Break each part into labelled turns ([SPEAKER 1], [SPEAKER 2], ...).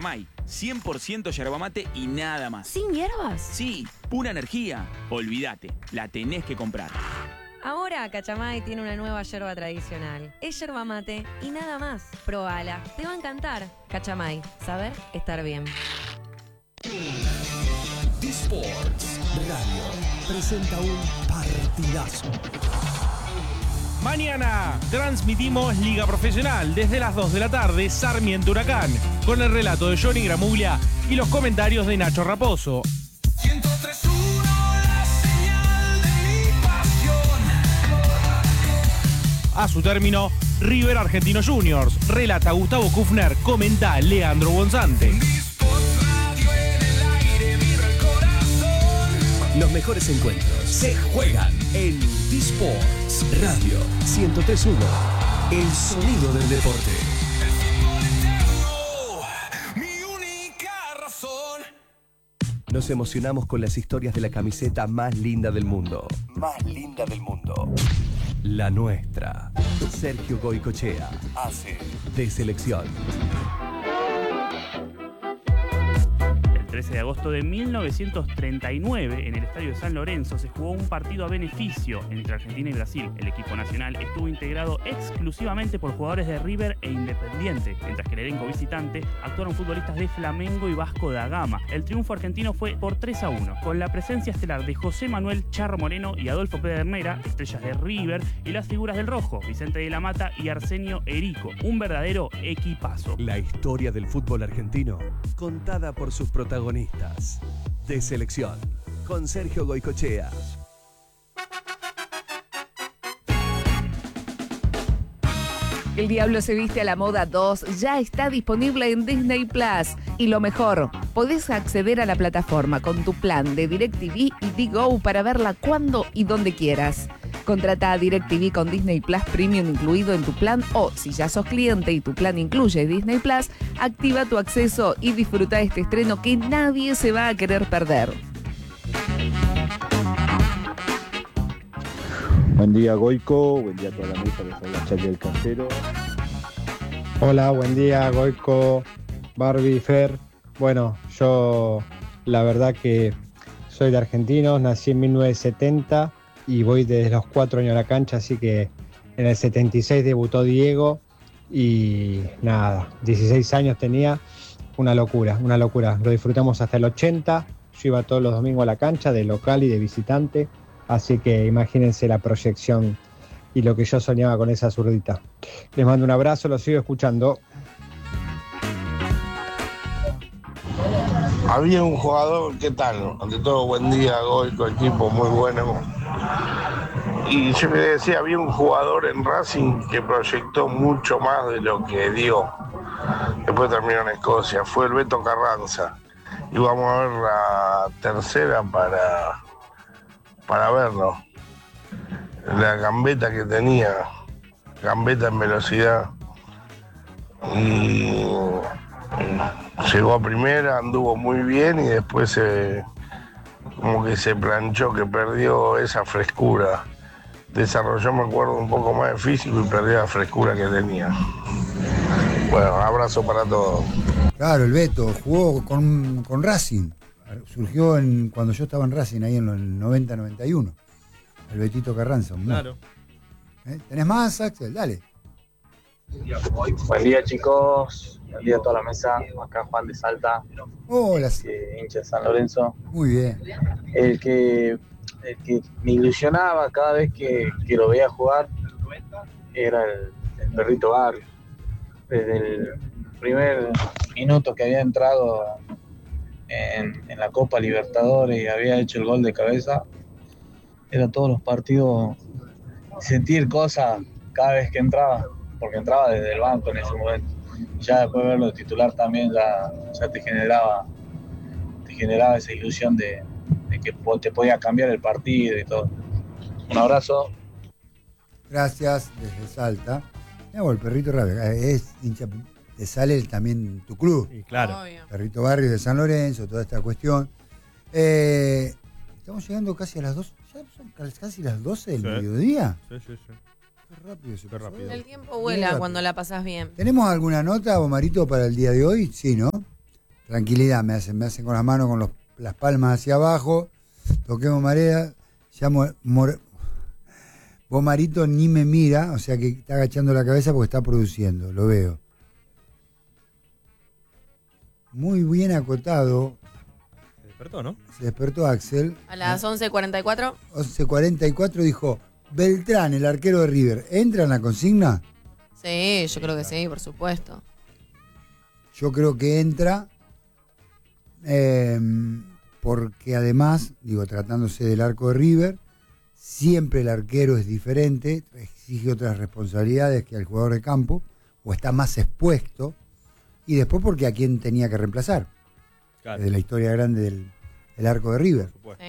[SPEAKER 1] May, 100% yerba mate y nada más.
[SPEAKER 2] ¿Sin hierbas?
[SPEAKER 1] Sí, pura energía. Olvídate, la tenés que comprar.
[SPEAKER 2] Ahora Cachamay tiene una nueva yerba tradicional. Es yerba mate y nada más. Probala, te va a encantar. Cachamay, saber estar bien.
[SPEAKER 3] D-Sports Radio presenta un partidazo.
[SPEAKER 4] Mañana transmitimos Liga Profesional desde las 2 de la tarde, Sarmiento Huracán, con el relato de Johnny Gramuglia y los comentarios de Nacho Raposo.
[SPEAKER 3] 103.1, la señal de mi pasión.
[SPEAKER 4] A su término, River Argentino Juniors, relata Gustavo Kufner, comenta Leandro Bonzante.
[SPEAKER 3] D-Sports Radio en el aire, vibra el corazón. Los mejores encuentros se juegan en D-Sports Radio 103.1, el sonido del deporte. El fútbol eterno, mi única razón. Nos emocionamos con las historias de la camiseta más linda del mundo. Más linda del mundo. La nuestra. Sergio Goycochea hace de selección.
[SPEAKER 5] El 13 de agosto de 1939, en el Estadio de San Lorenzo, se jugó un partido a beneficio entre Argentina y Brasil. El equipo nacional estuvo integrado exclusivamente por jugadores de River e Independiente, mientras que el elenco visitante actuaron futbolistas de Flamengo y Vasco da Gama. El triunfo argentino fue por 3-1, con la presencia estelar de José Manuel Charro Moreno y Adolfo Pedernera, estrellas de River, y las figuras del Rojo, Vicente de la Mata y Arsenio Erico. Un verdadero equipazo.
[SPEAKER 3] La historia del fútbol argentino, contada por sus protagonistas. De selección, con Sergio Goycochea.
[SPEAKER 6] El Diablo se viste a la moda 2 ya está disponible en Disney Plus. Y lo mejor, podés acceder a la plataforma con tu plan de DirecTV y Digo para verla cuando y donde quieras. Contrata a DirecTV con Disney Plus Premium incluido en tu plan, o si ya sos cliente y tu plan incluye Disney Plus, activa tu acceso y disfruta este estreno que nadie se va a querer perder.
[SPEAKER 7] Buen día Goico, buen día a toda la mesa, les habla Charlie del Cantero.
[SPEAKER 8] Hola, buen día Goico, Barbie, Fer. Bueno, yo la verdad que soy de Argentinos, nací en 1970 y voy desde los 4 años a la cancha, así que en el 76 debutó Diego y nada, 16 años tenía, una locura, lo disfrutamos hasta el 80, yo iba todos los domingos a la cancha, de local y de visitante, así que imagínense la proyección y lo que yo soñaba con esa zurdita. Les mando un abrazo, los sigo escuchando.
[SPEAKER 9] Había un jugador, ¿qué tal? Ante todo, buen día, Goico, equipo muy bueno. Y yo le decía, había un jugador en Racing que proyectó mucho más de lo que dio. Después terminó en Escocia, fue el Beto Carranza. Y vamos a ver la tercera para verlo. La gambeta que tenía, gambeta en velocidad. Y llegó a primera, anduvo muy bien y después como que se planchó, que perdió esa frescura. Desarrolló, me acuerdo, un poco más de físico y perdió la frescura que tenía. Bueno, abrazo para todos.
[SPEAKER 10] Claro, el Beto jugó con Racing. Surgió cuando yo estaba en Racing, ahí en los 90-91. El Betito Carranza.
[SPEAKER 4] Claro.
[SPEAKER 10] ¿Tenés más, Axel? Dale.
[SPEAKER 11] Buen día, chicos. Buen día a toda la mesa. Acá Juan de Salta.
[SPEAKER 10] Hola.
[SPEAKER 11] Hincha de San Lorenzo.
[SPEAKER 10] Muy bien.
[SPEAKER 11] El que me ilusionaba cada vez que lo veía jugar era el Perrito Barrio. Desde el primer minuto que había entrado en la Copa Libertadores y había hecho el gol de cabeza, era todos los partidos sentir cosas cada vez que entraba, porque entraba desde el banco en ese momento. Ya después verlo de titular también ya te generaba esa ilusión de que te podía cambiar el partido y todo. Un abrazo.
[SPEAKER 10] Gracias, desde Salta. El Perrito Barrio es hincha, te sale también tu club.
[SPEAKER 4] Sí, claro.
[SPEAKER 10] Perrito Barrio de San Lorenzo, toda esta cuestión. Estamos llegando casi a las 2, ya son casi las 12 del mediodía.
[SPEAKER 4] Sí.
[SPEAKER 10] Qué rápido se
[SPEAKER 4] pasó.
[SPEAKER 2] El tiempo vuela cuando la pasás bien.
[SPEAKER 10] ¿Tenemos alguna nota, Omarito, para el día de hoy? Sí, ¿no? tranquilidad, me hacen con las manos, con las palmas hacia abajo, toquemos marea, llamo, vos Marito ni me mira, o sea que está agachando la cabeza porque está produciendo, lo veo. Muy bien acotado.
[SPEAKER 12] Se despertó, ¿no?
[SPEAKER 10] Se despertó Axel.
[SPEAKER 2] A las 11:44.
[SPEAKER 10] 11:44 dijo, Beltrán, el arquero de River, ¿entra en la consigna?
[SPEAKER 2] Sí, yo creo que sí, por supuesto.
[SPEAKER 10] Yo creo que entra porque además, digo, tratándose del arco de River, siempre el arquero es diferente, exige otras responsabilidades que el jugador de campo, o está más expuesto, y después porque a quién tenía que reemplazar. Claro. De la historia grande del arco de River.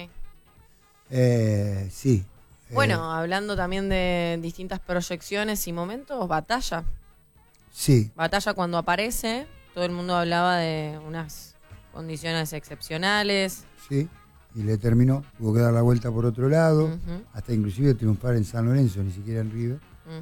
[SPEAKER 2] Sí.
[SPEAKER 10] Sí.
[SPEAKER 2] Bueno, hablando también de distintas proyecciones y momentos, Batalla.
[SPEAKER 10] Sí.
[SPEAKER 2] Batalla cuando aparece, todo el mundo hablaba de unas condiciones excepcionales.
[SPEAKER 10] Sí, y le terminó, tuvo que dar la vuelta por otro lado, hasta inclusive triunfar en San Lorenzo, ni siquiera en River.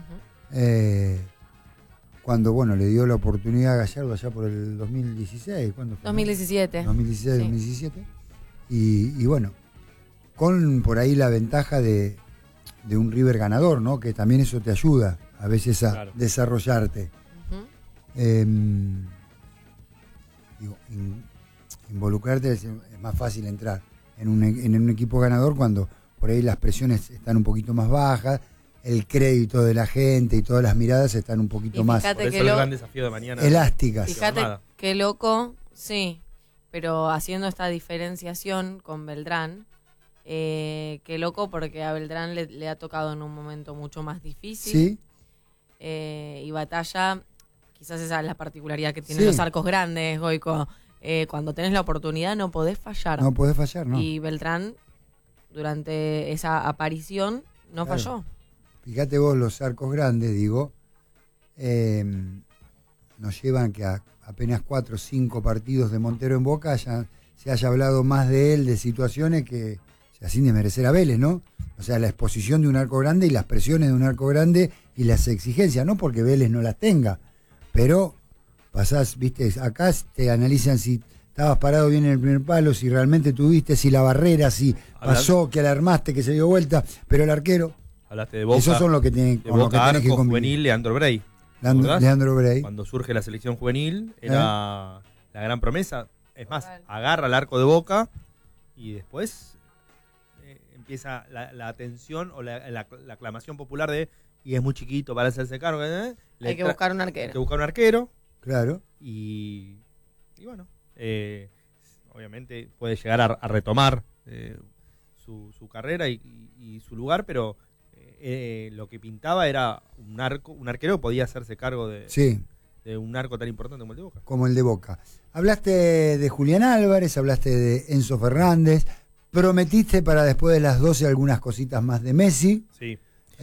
[SPEAKER 10] Cuando, bueno, le dio la oportunidad a Gallardo allá por el 2016, ¿cuándo fue?
[SPEAKER 2] 2017.
[SPEAKER 10] 2016,
[SPEAKER 2] Sí.
[SPEAKER 10] 2017. Y bueno, con por ahí la ventaja de un River ganador, ¿no? Que también eso te ayuda a veces a desarrollarte. Digo, involucrarte es más fácil entrar en un equipo ganador cuando por ahí las presiones están un poquito más bajas, el crédito de la gente y todas las miradas están un poquito más
[SPEAKER 12] por eso el gran desafío de mañana,
[SPEAKER 10] elásticas.
[SPEAKER 2] Fíjate qué loco, sí, pero haciendo esta diferenciación con Beltrán, qué loco porque a Beltrán le ha tocado en un momento mucho más difícil.
[SPEAKER 10] Sí.
[SPEAKER 2] Y Batalla, quizás esa es la particularidad que tienen los arcos grandes, Goico. Cuando tenés la oportunidad no podés fallar.
[SPEAKER 10] No podés fallar, ¿no?
[SPEAKER 2] Y Beltrán, durante esa aparición, no falló.
[SPEAKER 10] Fíjate vos, los arcos grandes, digo, nos llevan que a apenas 4 o 5 partidos de Montero en Boca se haya hablado más de él, de situaciones que, o sea, sin desmerecer a Vélez, ¿no? O sea, la exposición de un arco grande y las presiones de un arco grande y las exigencias, no porque Vélez no las tenga, pero pasás, viste, acá te analizan si estabas parado bien en el primer palo, si realmente tuviste, si la barrera, si pasó, que alarmaste, que se dio vuelta, pero el arquero...
[SPEAKER 12] Hablaste de Boca.
[SPEAKER 10] Esos son los que tienen,
[SPEAKER 12] con lo que tenés que convivir. Juvenil, Leandro Bray.
[SPEAKER 10] Leandro Bray.
[SPEAKER 12] Cuando surge la selección juvenil, era la gran promesa. Es más, agarra el arco de Boca y después empieza la atención o la aclamación popular de y es muy chiquito para hacerse cargo.
[SPEAKER 2] Hay que buscar un arquero.
[SPEAKER 12] Hay que buscar un arquero.
[SPEAKER 10] Claro.
[SPEAKER 12] Y bueno, obviamente puede llegar a retomar su carrera y su lugar, pero lo que pintaba era un arquero que podía hacerse cargo de un arco tan importante como el de Boca.
[SPEAKER 10] Como el de Boca. Hablaste de Julián Álvarez, hablaste de Enzo Fernández, prometiste para después de las 12 algunas cositas más de Messi.
[SPEAKER 12] Sí.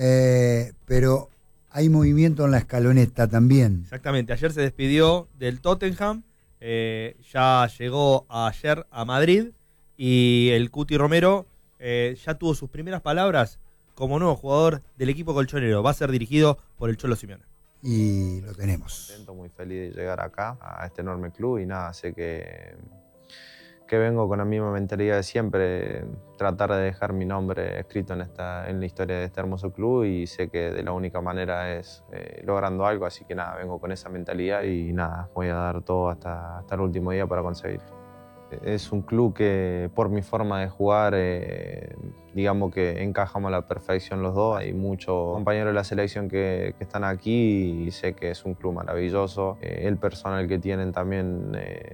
[SPEAKER 10] Pero hay movimiento en la escaloneta también.
[SPEAKER 12] Exactamente, ayer se despidió del Tottenham, ya llegó ayer a Madrid y el Cuti Romero ya tuvo sus primeras palabras como nuevo jugador del equipo colchonero. Va a ser dirigido por el Cholo Simeone.
[SPEAKER 10] Y lo tenemos.
[SPEAKER 13] Contento, muy feliz de llegar acá, a este enorme club, y nada, sé que vengo con la misma mentalidad de siempre, tratar de dejar mi nombre escrito en la historia de este hermoso club, y sé que de la única manera es logrando algo, así que nada, vengo con esa mentalidad y nada, voy a dar todo hasta el último día para conseguirlo. Es un club que por mi forma de jugar, digamos que encajamos a la perfección los dos. Hay muchos compañeros de la selección que están aquí y sé que es un club maravilloso. El personal que tienen también,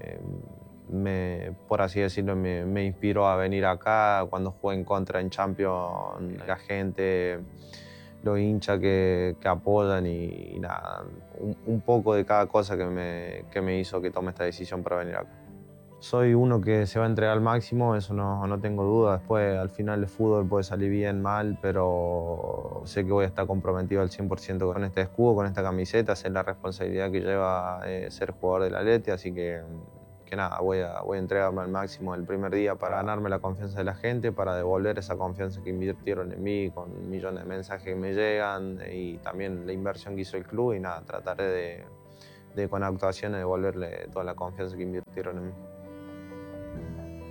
[SPEAKER 13] por así decirlo, me inspiró a venir acá. Cuando jugué en contra en Champions, la gente, los hinchas que apoyan y nada, un poco de cada cosa que me hizo que tome esta decisión para venir acá. Soy uno que se va a entregar al máximo, eso no tengo duda. Después, al final, el fútbol puede salir bien, mal, pero sé que voy a estar comprometido al 100% con este escudo, con esta camiseta. Sé la responsabilidad que lleva ser jugador del Atleti, así que nada, voy a entregarme al máximo el primer día para ganarme la confianza de la gente, para devolver esa confianza que invirtieron en mí, con millones de mensajes que me llegan y también la inversión que hizo el club, y nada, trataré de con actuaciones devolverle toda la confianza que invirtieron en mí.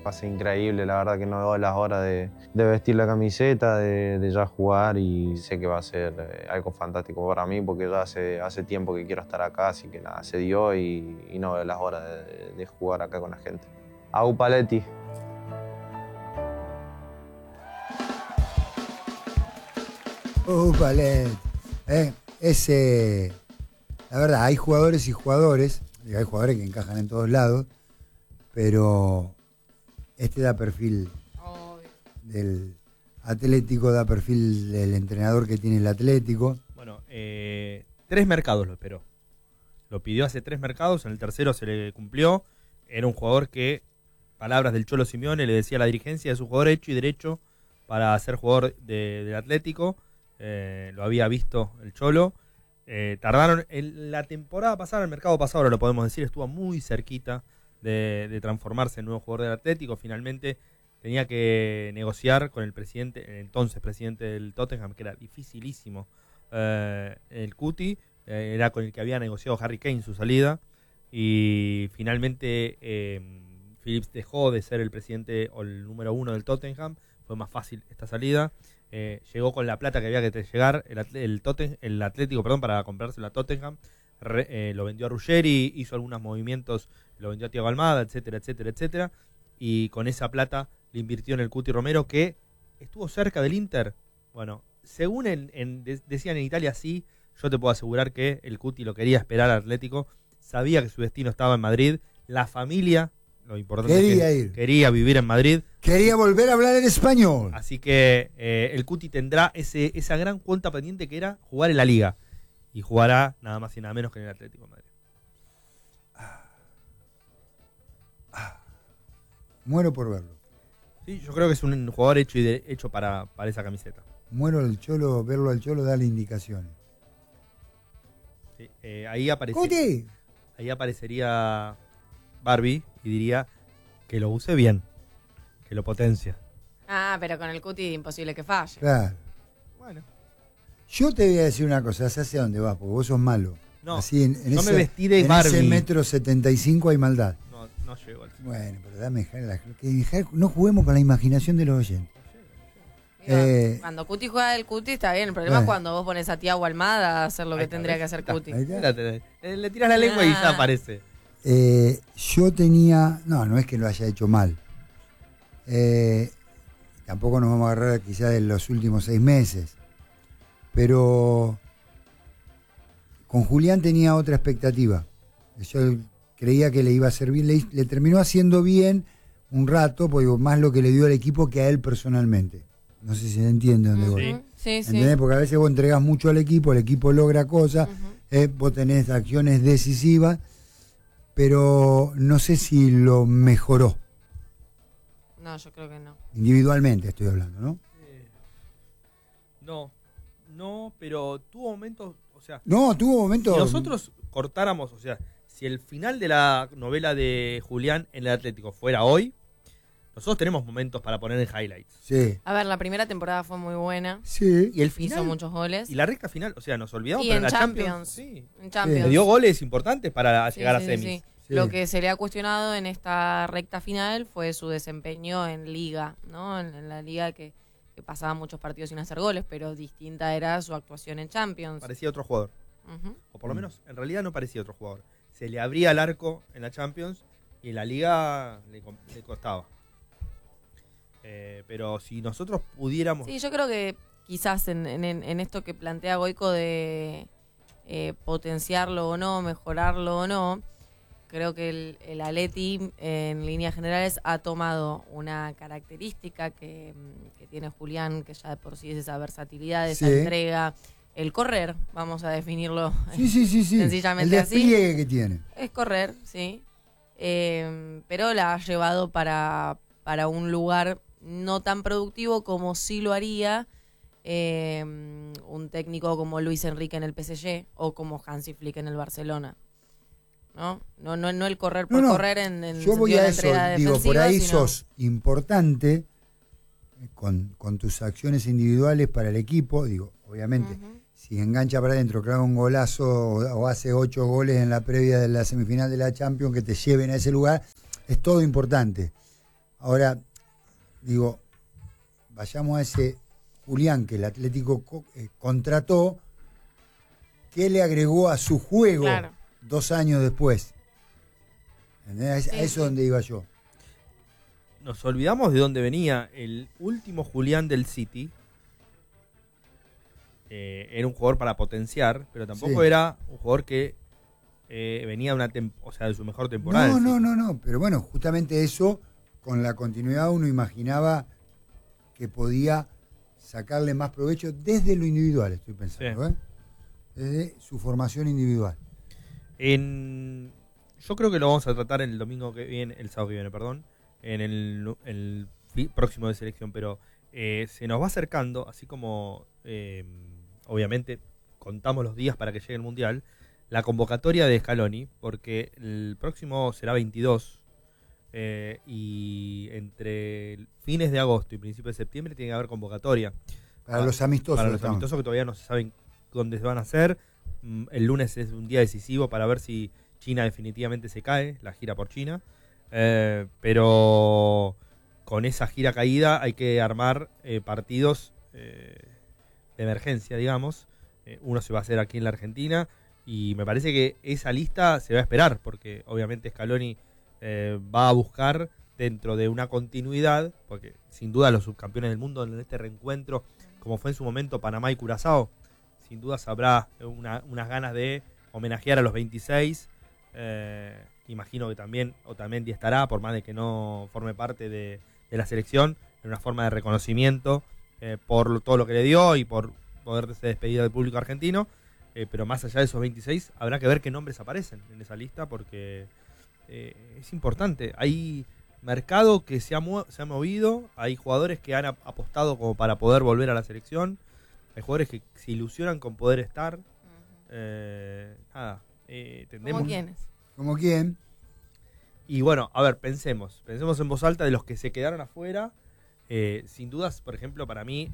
[SPEAKER 13] Va a ser increíble, la verdad que no veo las horas de vestir la camiseta, de ya jugar, y sé que va a ser algo fantástico para mí porque ya hace tiempo que quiero estar acá, así que nada, se dio y no veo las horas de jugar acá con la gente. Au Paletti.
[SPEAKER 10] Paletti. La verdad, hay jugadores y jugadores, hay jugadores que encajan en todos lados, pero este da perfil del Atlético, da perfil del entrenador que tiene el Atlético.
[SPEAKER 12] Bueno, 3 mercados lo esperó. Lo pidió hace 3 mercados, en el tercero se le cumplió. Era un jugador que, palabras del Cholo Simeone, le decía a la dirigencia, es un jugador hecho y derecho para ser jugador del Atlético. Lo había visto el Cholo. Tardaron, la temporada pasada, el mercado pasado, ahora lo podemos decir, estuvo muy cerquita de transformarse en nuevo jugador del Atlético. Finalmente tenía que negociar con el presidente, el entonces presidente del Tottenham, que era dificilísimo, el Cuti, era con el que había negociado Harry Kane su salida, y finalmente Phillips dejó de ser el presidente o el número 1 del Tottenham. Fue más fácil esta salida. Llegó con la plata que había que llegar el Atlético, para comprárselo a Tottenham. Lo vendió a Ruggeri, hizo algunos movimientos, lo vendió a Thiago Almada, etcétera, etcétera, etcétera. Y con esa plata le invirtió en el Cuti Romero, que estuvo cerca del Inter. Bueno, según decían en Italia, sí, yo te puedo asegurar que el Cuti lo quería esperar al Atlético. Sabía que su destino estaba en Madrid. La familia, lo importante es que quería vivir en Madrid.
[SPEAKER 10] Quería volver a hablar en español.
[SPEAKER 12] Así que el Cuti tendrá esa gran cuenta pendiente que era jugar en la Liga. Y jugará nada más y nada menos que en el Atlético de Madrid.
[SPEAKER 10] Muero por verlo.
[SPEAKER 12] Sí, yo creo que es un jugador hecho para esa camiseta.
[SPEAKER 10] Muero el Cholo, verlo al Cholo, darle indicaciones.
[SPEAKER 12] Sí, ahí aparecería Barbie y diría que lo use bien, que lo potencia.
[SPEAKER 2] Ah, pero con el Cuti imposible que falle.
[SPEAKER 10] Claro.
[SPEAKER 12] Bueno.
[SPEAKER 10] Yo te voy a decir una cosa, ¿hacia dónde vas? Porque vos sos malo.
[SPEAKER 12] No,
[SPEAKER 10] así
[SPEAKER 12] no me vestí de Barbie.
[SPEAKER 10] En ese 1,75 m hay maldad.
[SPEAKER 12] No llego al final.
[SPEAKER 10] Bueno, pero dame no juguemos con la imaginación de los oyentes.
[SPEAKER 2] Cuando Cuti juega el Cuti está bien. El problema es cuando vos pones a Thiago Almada a hacer lo que tendría que hacer Cuti.
[SPEAKER 12] Le tiras la lengua y ya aparece.
[SPEAKER 10] Yo tenía... No es que lo haya hecho mal. Tampoco nos vamos a agarrar quizás de los últimos 6 meses. Pero con Julián tenía otra expectativa. Yo creía que le iba a hacer bien. Le terminó haciendo bien un rato, porque más lo que le dio al equipo que a él personalmente. No sé si se entiende dónde voy.
[SPEAKER 2] Sí.
[SPEAKER 10] ¿Entendés? Porque a veces vos entregás mucho al equipo, el equipo logra cosas, vos tenés acciones decisivas, pero no sé si lo mejoró.
[SPEAKER 2] No, yo creo que no.
[SPEAKER 10] Individualmente estoy hablando, ¿no?
[SPEAKER 12] No, pero tuvo momentos,
[SPEAKER 10] tuvo momentos...
[SPEAKER 12] Si nosotros cortáramos, si el final de la novela de Julián en el Atlético fuera hoy, nosotros tenemos momentos para poner en highlights.
[SPEAKER 10] Sí.
[SPEAKER 2] A ver, la primera temporada fue muy buena.
[SPEAKER 10] Sí.
[SPEAKER 12] Y el final,
[SPEAKER 2] hizo muchos goles.
[SPEAKER 12] Y la recta final, nos olvidamos,
[SPEAKER 2] y
[SPEAKER 12] pero
[SPEAKER 2] en
[SPEAKER 12] la
[SPEAKER 2] Champions.
[SPEAKER 12] Sí.
[SPEAKER 2] En Champions.
[SPEAKER 12] Le dio goles importantes para llegar a semis.
[SPEAKER 2] Sí. Lo que se le ha cuestionado en esta recta final fue su desempeño en Liga, ¿no? En la Liga que pasaba muchos partidos sin hacer goles, pero distinta era su actuación en Champions.
[SPEAKER 12] Parecía otro jugador. O por lo menos, en realidad no parecía otro jugador. Se le abría el arco en la Champions y en la Liga le costaba. Pero si nosotros pudiéramos...
[SPEAKER 2] Sí, yo creo que quizás en esto que plantea Goico de potenciarlo o no, mejorarlo o no, creo que el Atleti en líneas generales ha tomado una característica que tiene Julián, que ya de por sí es esa versatilidad, esa entrega, el correr, vamos a definirlo sencillamente
[SPEAKER 10] el
[SPEAKER 2] así.
[SPEAKER 10] El despliegue que tiene.
[SPEAKER 2] Es correr, sí. Pero la ha llevado para un lugar no tan productivo como sí lo haría un técnico como Luis Enrique en el PSG o como Hansi Flick en el Barcelona. No el correr por correr en
[SPEAKER 10] yo voy a eso, digo, por ahí
[SPEAKER 2] sino...
[SPEAKER 10] sos importante con tus acciones individuales para el equipo, digo, obviamente, si engancha para adentro, clava un golazo o hace 8 goles en la previa de la semifinal de la Champions que te lleven a ese lugar, es todo importante. Ahora, digo, vayamos a ese Julián que el Atlético contrató, ¿qué le agregó a su juego 2 años después? ¿Entendés? A eso es donde iba yo.
[SPEAKER 12] Nos olvidamos de dónde venía el último Julián del City. Era un jugador para potenciar, pero tampoco era un jugador que venía de su mejor temporada.
[SPEAKER 10] No, pero bueno, justamente eso, con la continuidad uno imaginaba que podía sacarle más provecho desde lo individual, estoy pensando, desde su formación individual.
[SPEAKER 12] Yo creo que lo vamos a tratar el sábado que viene, perdón, en el próximo de selección, pero se nos va acercando, así como obviamente contamos los días para que llegue el Mundial, la convocatoria de Scaloni, porque el próximo será 22 y entre fines de agosto y principios de septiembre tiene que haber convocatoria.
[SPEAKER 10] Para los amistosos.
[SPEAKER 12] Para los amistosos que todavía no se saben dónde se van a hacer. El lunes es un día decisivo para ver si China definitivamente se cae, la gira por China. Pero con esa gira caída hay que armar partidos de emergencia, digamos. Uno se va a hacer aquí en la Argentina y me parece que esa lista se va a esperar porque obviamente Scaloni va a buscar dentro de una continuidad, porque sin duda los subcampeones del mundo en este reencuentro, como fue en su momento Panamá y Curazao, sin duda habrá unas ganas de homenajear a los 26. Imagino que también Otamendi estará, por más de que no forme parte de la selección, en una forma de reconocimiento por todo lo que le dio y por poderse despedir del público argentino. Pero más allá de esos 26, habrá que ver qué nombres aparecen en esa lista, porque es importante. Hay mercado que se ha movido, hay jugadores que han apostado como para poder volver a la selección, hay jugadores que se ilusionan con poder estar.
[SPEAKER 2] ¿Cómo quiénes?
[SPEAKER 10] ¿Cómo quién?
[SPEAKER 12] Y bueno, a ver, pensemos en voz alta de los que se quedaron afuera. Sin dudas, por ejemplo, para mí,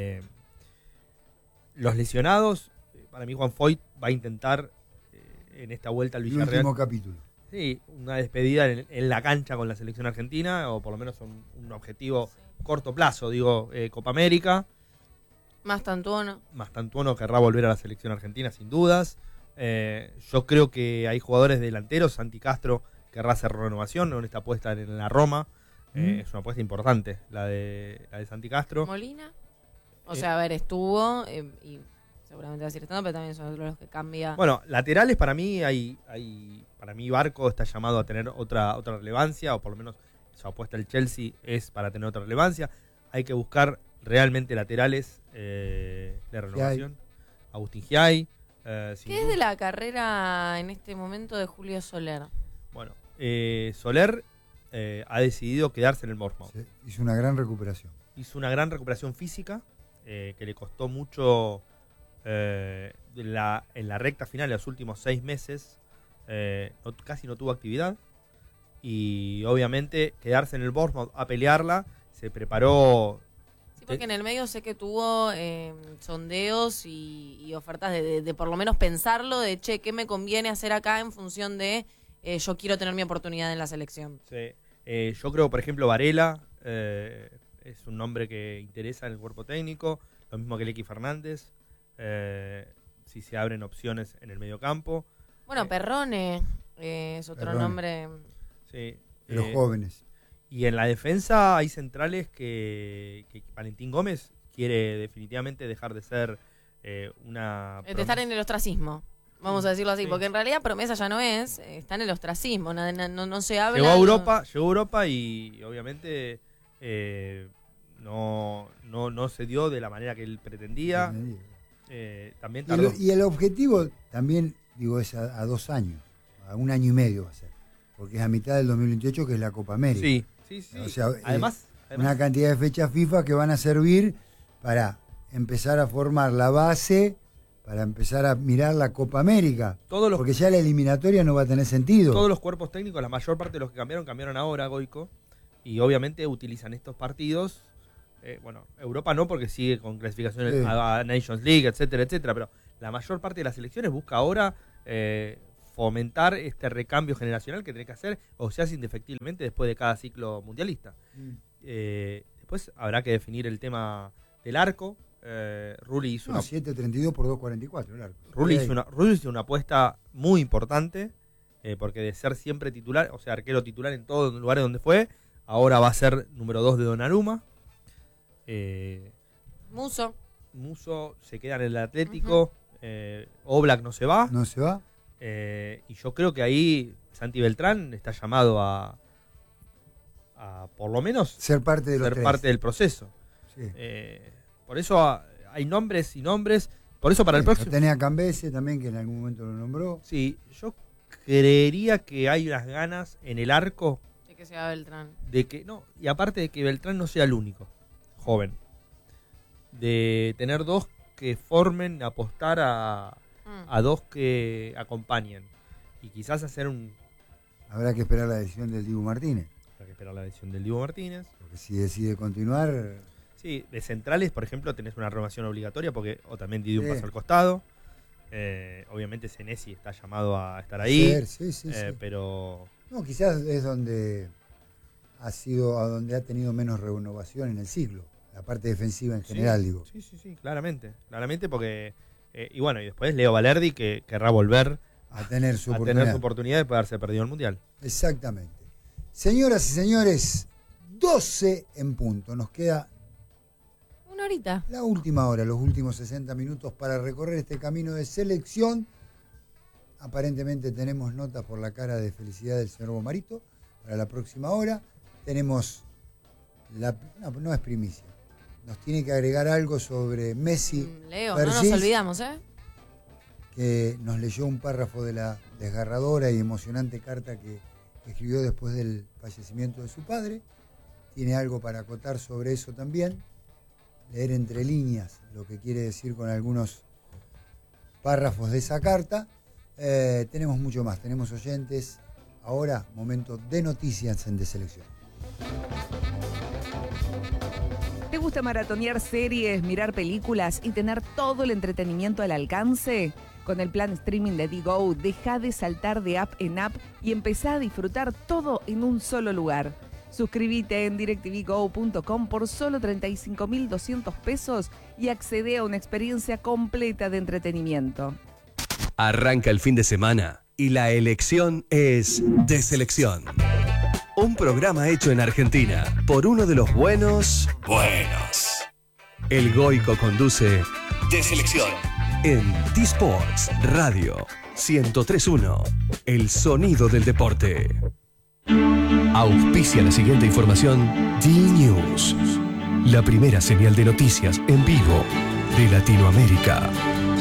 [SPEAKER 12] los lesionados, para mí Juan Foyt va a intentar en esta vuelta al Villarreal.
[SPEAKER 10] El último capítulo.
[SPEAKER 12] Sí, una despedida en la cancha con la selección argentina, o por lo menos un objetivo corto plazo, Copa América. Mastantuono querrá volver a la selección argentina, sin dudas. Yo creo que hay jugadores delanteros. Santi Castro querrá hacer renovación con esta apuesta en la Roma. Es una apuesta importante la de Santi Castro.
[SPEAKER 2] Molina, estuvo y seguramente va a seguir estando, pero también son otros los que cambia.
[SPEAKER 12] Bueno, laterales para mí para mí Barco está llamado a tener otra relevancia, o por lo menos su apuesta el Chelsea es para tener otra relevancia. Hay que buscar realmente laterales de renovación. Agustín Giai.
[SPEAKER 2] ¿Qué es de la carrera en este momento de Julio Soler?
[SPEAKER 12] Bueno, Soler ha decidido quedarse en el Bournemouth.
[SPEAKER 10] Sí, hizo una gran recuperación.
[SPEAKER 12] Hizo una gran recuperación física que le costó mucho en la recta final de los últimos 6 meses. Casi no tuvo actividad. Y obviamente quedarse en el Bournemouth a pelearla, se preparó.
[SPEAKER 2] Sí, porque en el medio sé que tuvo sondeos y ofertas de por lo menos pensarlo, de ¿qué me conviene hacer acá en función de yo quiero tener mi oportunidad en la selección?
[SPEAKER 12] Sí. Yo creo, por ejemplo, Varela es un nombre que interesa en el cuerpo técnico, lo mismo que Lequi Fernández, si se abren opciones en el medio campo.
[SPEAKER 2] Bueno, Perrone es otro nombre.
[SPEAKER 12] Sí.
[SPEAKER 10] De los jóvenes.
[SPEAKER 12] Y en la defensa hay centrales que Valentín Gómez quiere definitivamente dejar de ser
[SPEAKER 2] de estar en el ostracismo. Vamos a decirlo así, porque en realidad promesa ya no es, está en el ostracismo, no se habla.
[SPEAKER 12] Llegó a Europa y obviamente no se dio de la manera que él pretendía. También tardó.
[SPEAKER 10] Y el objetivo también, es a 2 años, a 1 año y medio va a ser, porque es a mitad del 2028 que es la Copa América.
[SPEAKER 12] Sí.
[SPEAKER 10] O sea,
[SPEAKER 12] además,
[SPEAKER 10] una cantidad de fechas FIFA que van a servir para empezar a formar la base, para empezar a mirar la Copa América, porque ya la eliminatoria no va a tener sentido.
[SPEAKER 12] Todos los cuerpos técnicos, la mayor parte de los que cambiaron ahora, Goico, y obviamente utilizan estos partidos. Europa no, porque sigue con clasificaciones a Nations League, etcétera, etcétera, pero la mayor parte de las selecciones busca ahora fomentar este recambio generacional que tiene que hacer, o se hace indefectiblemente después de cada ciclo mundialista. Después habrá que definir el tema del arco. Rulli hizo
[SPEAKER 10] 7.32 por 2.44 el arco.
[SPEAKER 12] Rulli hizo una apuesta muy importante, porque de ser siempre titular, o sea, arquero titular en todos los lugares donde fue, ahora va a ser número 2 de Donnarumma. Muso se queda en el Atlético. Oblak no se va. Y yo creo que ahí Santi Beltrán está llamado a por lo menos
[SPEAKER 10] ser parte
[SPEAKER 12] del proceso.
[SPEAKER 10] Sí.
[SPEAKER 12] Por eso hay nombres y nombres. Por eso para el próximo.
[SPEAKER 10] Tenía a Cambese también, que en algún momento lo nombró.
[SPEAKER 12] Sí, yo creería que hay unas ganas en el arco
[SPEAKER 2] de que sea Beltrán.
[SPEAKER 12] Y aparte de que Beltrán no sea el único joven. De tener dos que formen, apostar a dos que acompañen. Y quizás hacer un...
[SPEAKER 10] Habrá que esperar la decisión del Dibu Martínez.
[SPEAKER 12] Porque
[SPEAKER 10] si decide continuar...
[SPEAKER 12] Sí, de centrales, por ejemplo, tenés una renovación obligatoria, porque o también Dibu un paso al costado. Obviamente Senesi está llamado a estar ahí.
[SPEAKER 10] Sí.
[SPEAKER 12] Pero...
[SPEAKER 10] No, quizás es donde ha tenido menos renovación en el ciclo. La parte defensiva en general, digo.
[SPEAKER 12] Sí, claramente porque... y después Leo Valerdi, que querrá volver
[SPEAKER 10] a tener su
[SPEAKER 12] oportunidad de poder haberse perdido el Mundial.
[SPEAKER 10] Exactamente. Señoras y señores, 12 en punto. Nos queda
[SPEAKER 2] una horita.
[SPEAKER 10] La última hora, los últimos 60 minutos para recorrer este camino de selección. Aparentemente tenemos notas por la cara de felicidad del señor Bomarito para la próxima hora. Tenemos no es primicia. Nos tiene que agregar algo sobre Messi.
[SPEAKER 2] Leo,
[SPEAKER 10] Persis,
[SPEAKER 2] no nos olvidamos,
[SPEAKER 10] que nos leyó un párrafo de la desgarradora y emocionante carta que escribió después del fallecimiento de su padre. Tiene algo para acotar sobre eso también. Leer entre líneas lo que quiere decir con algunos párrafos de esa carta. Tenemos mucho más, tenemos oyentes. Ahora, momento de noticias en Deselección.
[SPEAKER 6] ¿Te gusta maratonear series, mirar películas y tener todo el entretenimiento al alcance? Con el plan streaming de Digo, deja de saltar de app en app y empezá a disfrutar todo en un solo lugar. Suscríbete en directvgo.com por solo 35.200 pesos y accede a una experiencia completa de entretenimiento.
[SPEAKER 3] Arranca el fin de semana y la elección es Deselección. Un programa hecho en Argentina por uno de los buenos. El Goico conduce Deselección en T-Sports Radio 103.1. El sonido del deporte. Auspicia la siguiente información D-News, la primera señal de noticias en vivo de Latinoamérica.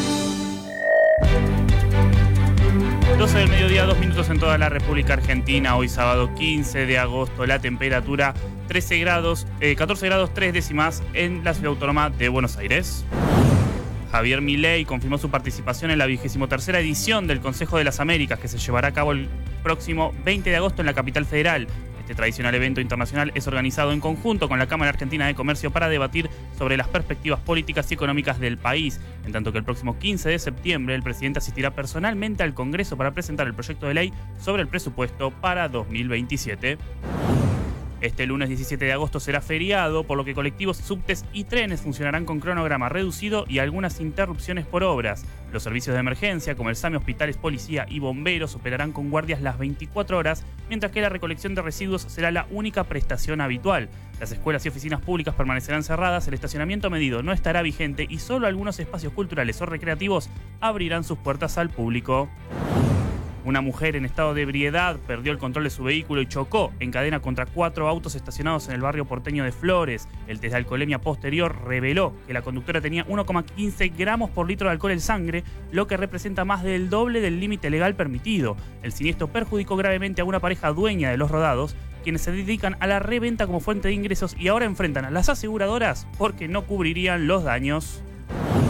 [SPEAKER 5] 12 del mediodía, 2 minutos en toda la República Argentina. Hoy sábado 15 de agosto, la temperatura 14 grados 3 décimas en la ciudad autónoma de Buenos Aires. Javier Milei confirmó su participación en la 23ª edición del Consejo de las Américas, que se llevará a cabo el próximo 20 de agosto en la capital federal. Este tradicional evento internacional es organizado en conjunto con la Cámara Argentina de Comercio para debatir sobre las perspectivas políticas y económicas del país, en tanto que el próximo 15 de septiembre el presidente asistirá personalmente al Congreso para presentar el proyecto de ley sobre el presupuesto para 2027. Este lunes 17 de agosto será feriado, por lo que colectivos, subtes y trenes funcionarán con cronograma reducido y algunas interrupciones por obras. Los servicios de emergencia, como el SAME, hospitales, policía y bomberos, operarán con guardias las 24 horas, mientras que la recolección de residuos será la única prestación habitual. Las escuelas y oficinas públicas permanecerán cerradas, el estacionamiento medido no estará vigente y solo algunos espacios culturales o recreativos abrirán sus puertas al público. Una mujer en estado de ebriedad perdió el control de su vehículo y chocó en cadena contra 4 autos estacionados en el barrio porteño de Flores. El test de alcoholemia posterior reveló que la conductora tenía 1,15 gramos por litro de alcohol en sangre, lo que representa más del doble del límite legal permitido. El siniestro perjudicó gravemente a una pareja dueña de los rodados, quienes se dedican a la reventa como fuente de ingresos y ahora enfrentan a las aseguradoras porque no cubrirían los daños.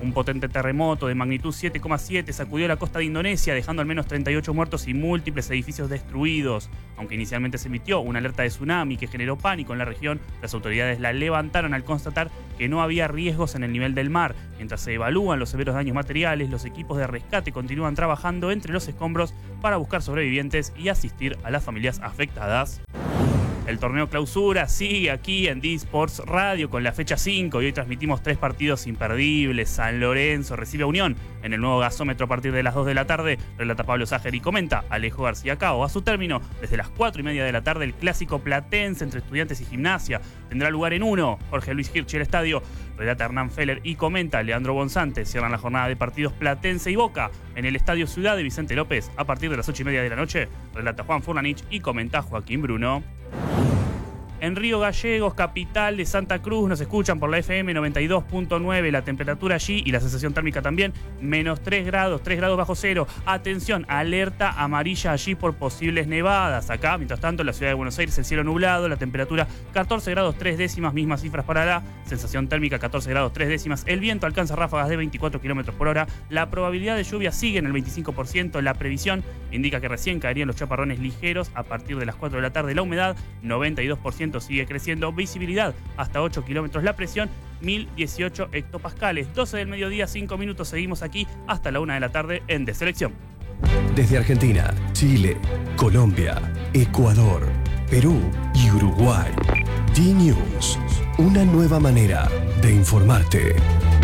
[SPEAKER 5] Un potente terremoto de magnitud 7,7 sacudió la costa de Indonesia, dejando al menos 38 muertos y múltiples edificios destruidos. Aunque inicialmente se emitió una alerta de tsunami que generó pánico en la región, las autoridades la levantaron al constatar que no había riesgos en el nivel del mar. Mientras se evalúan los severos daños materiales, los equipos de rescate continúan trabajando entre los escombros para buscar sobrevivientes y asistir a las familias afectadas. El torneo clausura sigue aquí en D-Sports Radio con la fecha 5 y hoy transmitimos 3 partidos imperdibles. San Lorenzo recibe a Unión en el nuevo gasómetro a partir de las 2 de la tarde. Relata Pablo Ságer y comenta Alejo García Cao. A su término, desde las 4:30 de la tarde, el clásico platense entre Estudiantes y Gimnasia tendrá lugar en 1. Jorge Luis Hirsch el estadio. Relata Hernán Feller y comenta Leandro Bonzante. Cierran la jornada de partidos Platense y Boca en el Estadio Ciudad de Vicente López a partir de las 8:30 de la noche. Relata Juan Furlanich y comenta Joaquín Bruno. En Río Gallegos, capital de Santa Cruz, nos escuchan por la FM 92.9, la temperatura allí y la sensación térmica también, menos 3 grados bajo cero. Atención, alerta amarilla allí por posibles nevadas. Acá, mientras tanto, en la ciudad de Buenos Aires, el cielo nublado, la temperatura 14 grados 3 décimas, mismas cifras para la sensación térmica 14 grados 3 décimas. El viento alcanza ráfagas de 24 kilómetros por hora. La probabilidad de lluvia sigue en el 25%. La previsión indica que recién caerían los chaparrones ligeros a partir de las 4 de la tarde. La humedad, 92%. Sigue creciendo, visibilidad hasta 8 kilómetros, la presión 1018 hectopascales. 12 del mediodía, 5 minutos, seguimos aquí hasta la 1 de la tarde en Deselección.
[SPEAKER 3] Desde Argentina, Chile, Colombia, Ecuador, Perú y Uruguay. D-News, una nueva manera de informarte.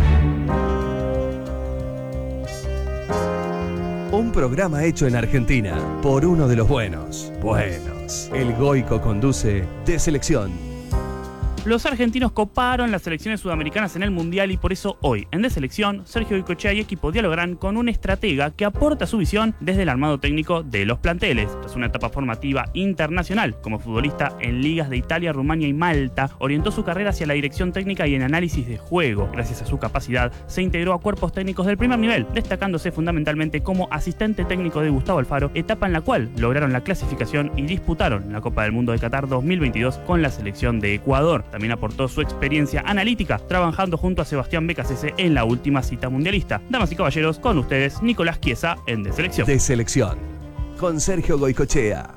[SPEAKER 3] Un programa hecho en Argentina por uno de los buenos. El Goico conduce Deselección.
[SPEAKER 5] Los argentinos coparon las selecciones sudamericanas en el Mundial y por eso hoy, en Deselección, Sergio Goicoechea y equipo dialogarán con un estratega que aporta su visión desde el armado técnico de los planteles. Tras una etapa formativa internacional como futbolista en ligas de Italia, Rumania y Malta, orientó su carrera hacia la dirección técnica y en análisis de juego. Gracias a su capacidad, se integró a cuerpos técnicos del primer nivel, destacándose fundamentalmente como asistente técnico de Gustavo Alfaro, etapa en la cual lograron la clasificación y disputaron la Copa del Mundo de Qatar 2022 con la selección de Ecuador. También aportó su experiencia analítica, trabajando junto a Sebastián Becasese en la última cita mundialista. Damas y caballeros, con ustedes, Nicolás Chiesa en Deselección.
[SPEAKER 3] Deselección, con Sergio Goicoechea.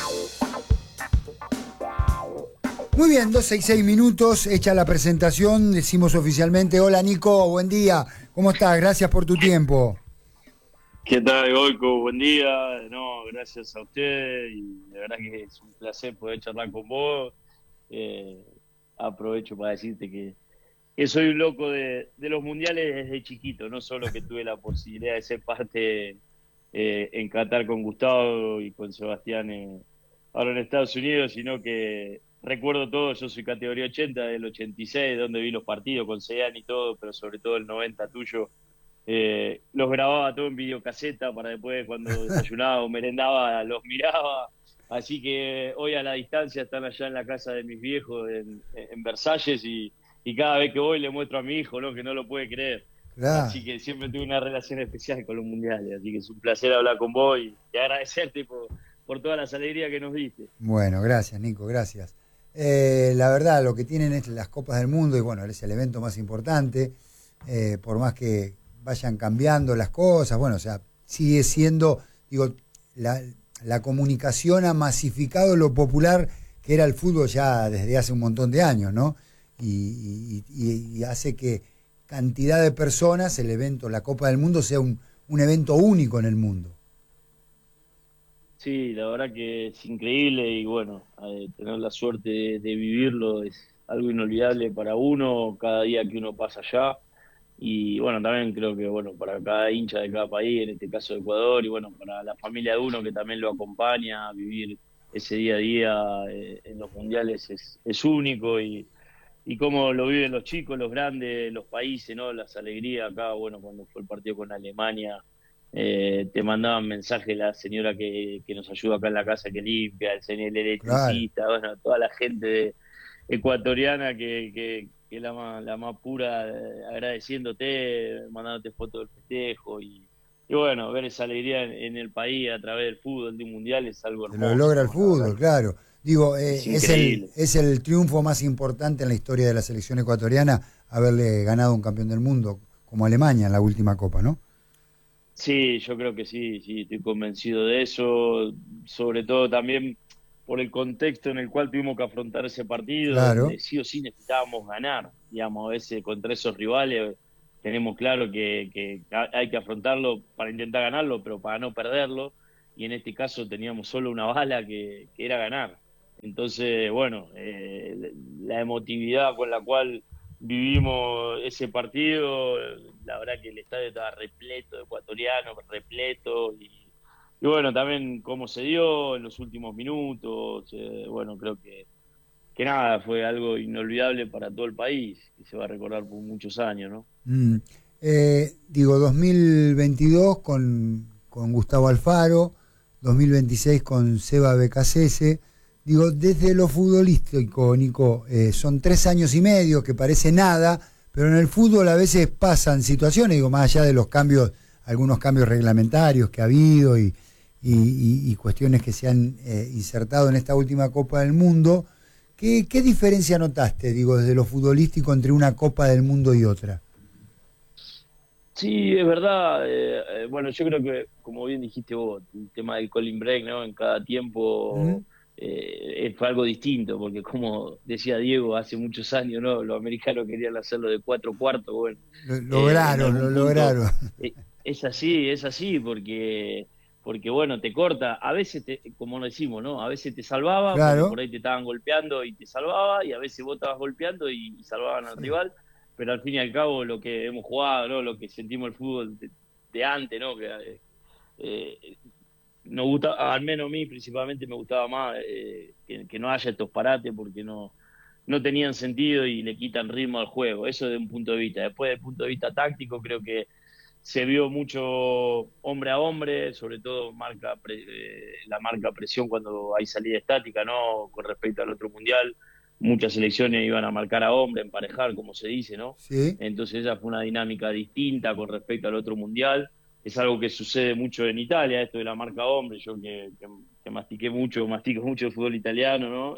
[SPEAKER 10] Muy bien, 2:06 minutos, hecha la presentación, decimos oficialmente, hola Nico, buen día, ¿cómo estás? Gracias por tu tiempo.
[SPEAKER 14] ¿Qué tal, Goico? Buen día. No, gracias a ustedes y la verdad que es un placer poder charlar con vos. Aprovecho para decirte que soy un loco de los mundiales desde chiquito, no solo que tuve la posibilidad de ser parte en Qatar con Gustavo y con Sebastián ahora en Estados Unidos, sino que recuerdo todo. Yo soy categoría 80 del 86, donde vi los partidos con Sean y todo, pero sobre todo el 90 tuyo. Los grababa todo en videocaseta para después, cuando desayunaba o merendaba, los miraba. Así que hoy a la distancia están allá en la casa de mis viejos en Versalles y cada vez que voy le muestro a mi hijo, ¿no? Que no lo puede creer. Claro. Así que siempre tuve una relación especial con los mundiales. Así que es un placer hablar con vos y agradecerte por todas las alegrías que nos diste.
[SPEAKER 10] Bueno, gracias Nico, gracias. La verdad, lo que tienen es las Copas del Mundo y bueno, es el evento más importante. Por más que vayan cambiando las cosas, bueno, o sea, sigue siendo, digo, la comunicación ha masificado lo popular que era el fútbol ya desde hace un montón de años, ¿no? Y hace que cantidad de personas, el evento, la Copa del Mundo, sea un evento único en el mundo.
[SPEAKER 14] Sí, la verdad que es increíble y bueno, tener la suerte de vivirlo es algo inolvidable para uno, cada día que uno pasa allá. Y bueno, también creo que bueno, para cada hincha de cada país, en este caso de Ecuador, y bueno, para la familia de uno que también lo acompaña a vivir ese día a día en los mundiales es único y cómo lo viven los chicos, los grandes, los países, ¿no? Las alegrías acá, bueno, cuando fue el partido con Alemania, te mandaban mensajes la señora que nos ayuda acá en la casa, que limpia, el electricista, claro. Bueno, toda la gente ecuatoriana que la más pura, agradeciéndote, mandándote fotos del festejo y bueno, ver esa alegría en el país a través del fútbol, de un mundial, es algo hermoso.
[SPEAKER 10] Lo logra el fútbol, claro. Digo, es el triunfo más importante en la historia de la selección ecuatoriana, haberle ganado un campeón del mundo como Alemania en la última Copa, ¿no?
[SPEAKER 14] Sí, yo creo que sí, estoy convencido de eso, sobre todo también por el contexto en el cual tuvimos que afrontar ese partido,
[SPEAKER 10] Claro.
[SPEAKER 14] donde sí o sí necesitábamos ganar, digamos, a veces contra esos rivales tenemos claro que hay que afrontarlo para intentar ganarlo, pero para no perderlo, y en este caso teníamos solo una bala que era ganar. Entonces, bueno, la emotividad con la cual vivimos ese partido, la verdad que el estadio estaba repleto de ecuatorianos, repleto, y bueno, también cómo se dio en los últimos minutos, bueno, creo que nada, fue algo inolvidable para todo el país, que se va a recordar por muchos años, ¿no?
[SPEAKER 10] 2022 con Gustavo Alfaro, 2026 con Seba Becasese. Digo, desde lo futbolístico, Nico, son 3 años y medio, que parece nada, pero en el fútbol a veces pasan situaciones, digo, más allá de los cambios, algunos cambios reglamentarios que ha habido y cuestiones que se han insertado en esta última Copa del Mundo. ¿Qué diferencia notaste, digo, desde lo futbolístico entre una Copa del Mundo y otra?
[SPEAKER 14] Sí, es verdad. Bueno, yo creo que, como bien dijiste vos, el tema del cooling break, ¿no? En cada tiempo fue algo distinto, porque como decía Diego, hace muchos años, ¿no? Los americanos querían hacerlo de 4 cuartos, bueno.
[SPEAKER 10] Lo lograron.
[SPEAKER 14] Es así, porque bueno, te corta, a veces, como lo decimos, ¿no? A veces te salvaba,
[SPEAKER 10] claro,
[SPEAKER 14] porque por ahí te estaban golpeando y te salvaba, y a veces vos estabas golpeando y salvaban al rival, pero al fin y al cabo lo que hemos jugado, ¿no? Lo que sentimos el fútbol de antes, ¿no? Que nos gusta, al menos a mí principalmente me gustaba más que no haya estos parates, porque no tenían sentido y le quitan ritmo al juego. Eso de un punto de vista. Después, desde el punto de vista táctico, creo que se vio mucho hombre a hombre, sobre todo la marca presión cuando hay salida estática, ¿no? Con respecto al otro mundial, muchas selecciones iban a marcar a hombre, emparejar, como se dice, ¿no?
[SPEAKER 10] Sí.
[SPEAKER 14] Entonces esa fue una dinámica distinta con respecto al otro mundial. Es algo que sucede mucho en Italia, esto de la marca hombre. Yo que mastico mucho el fútbol italiano, ¿no?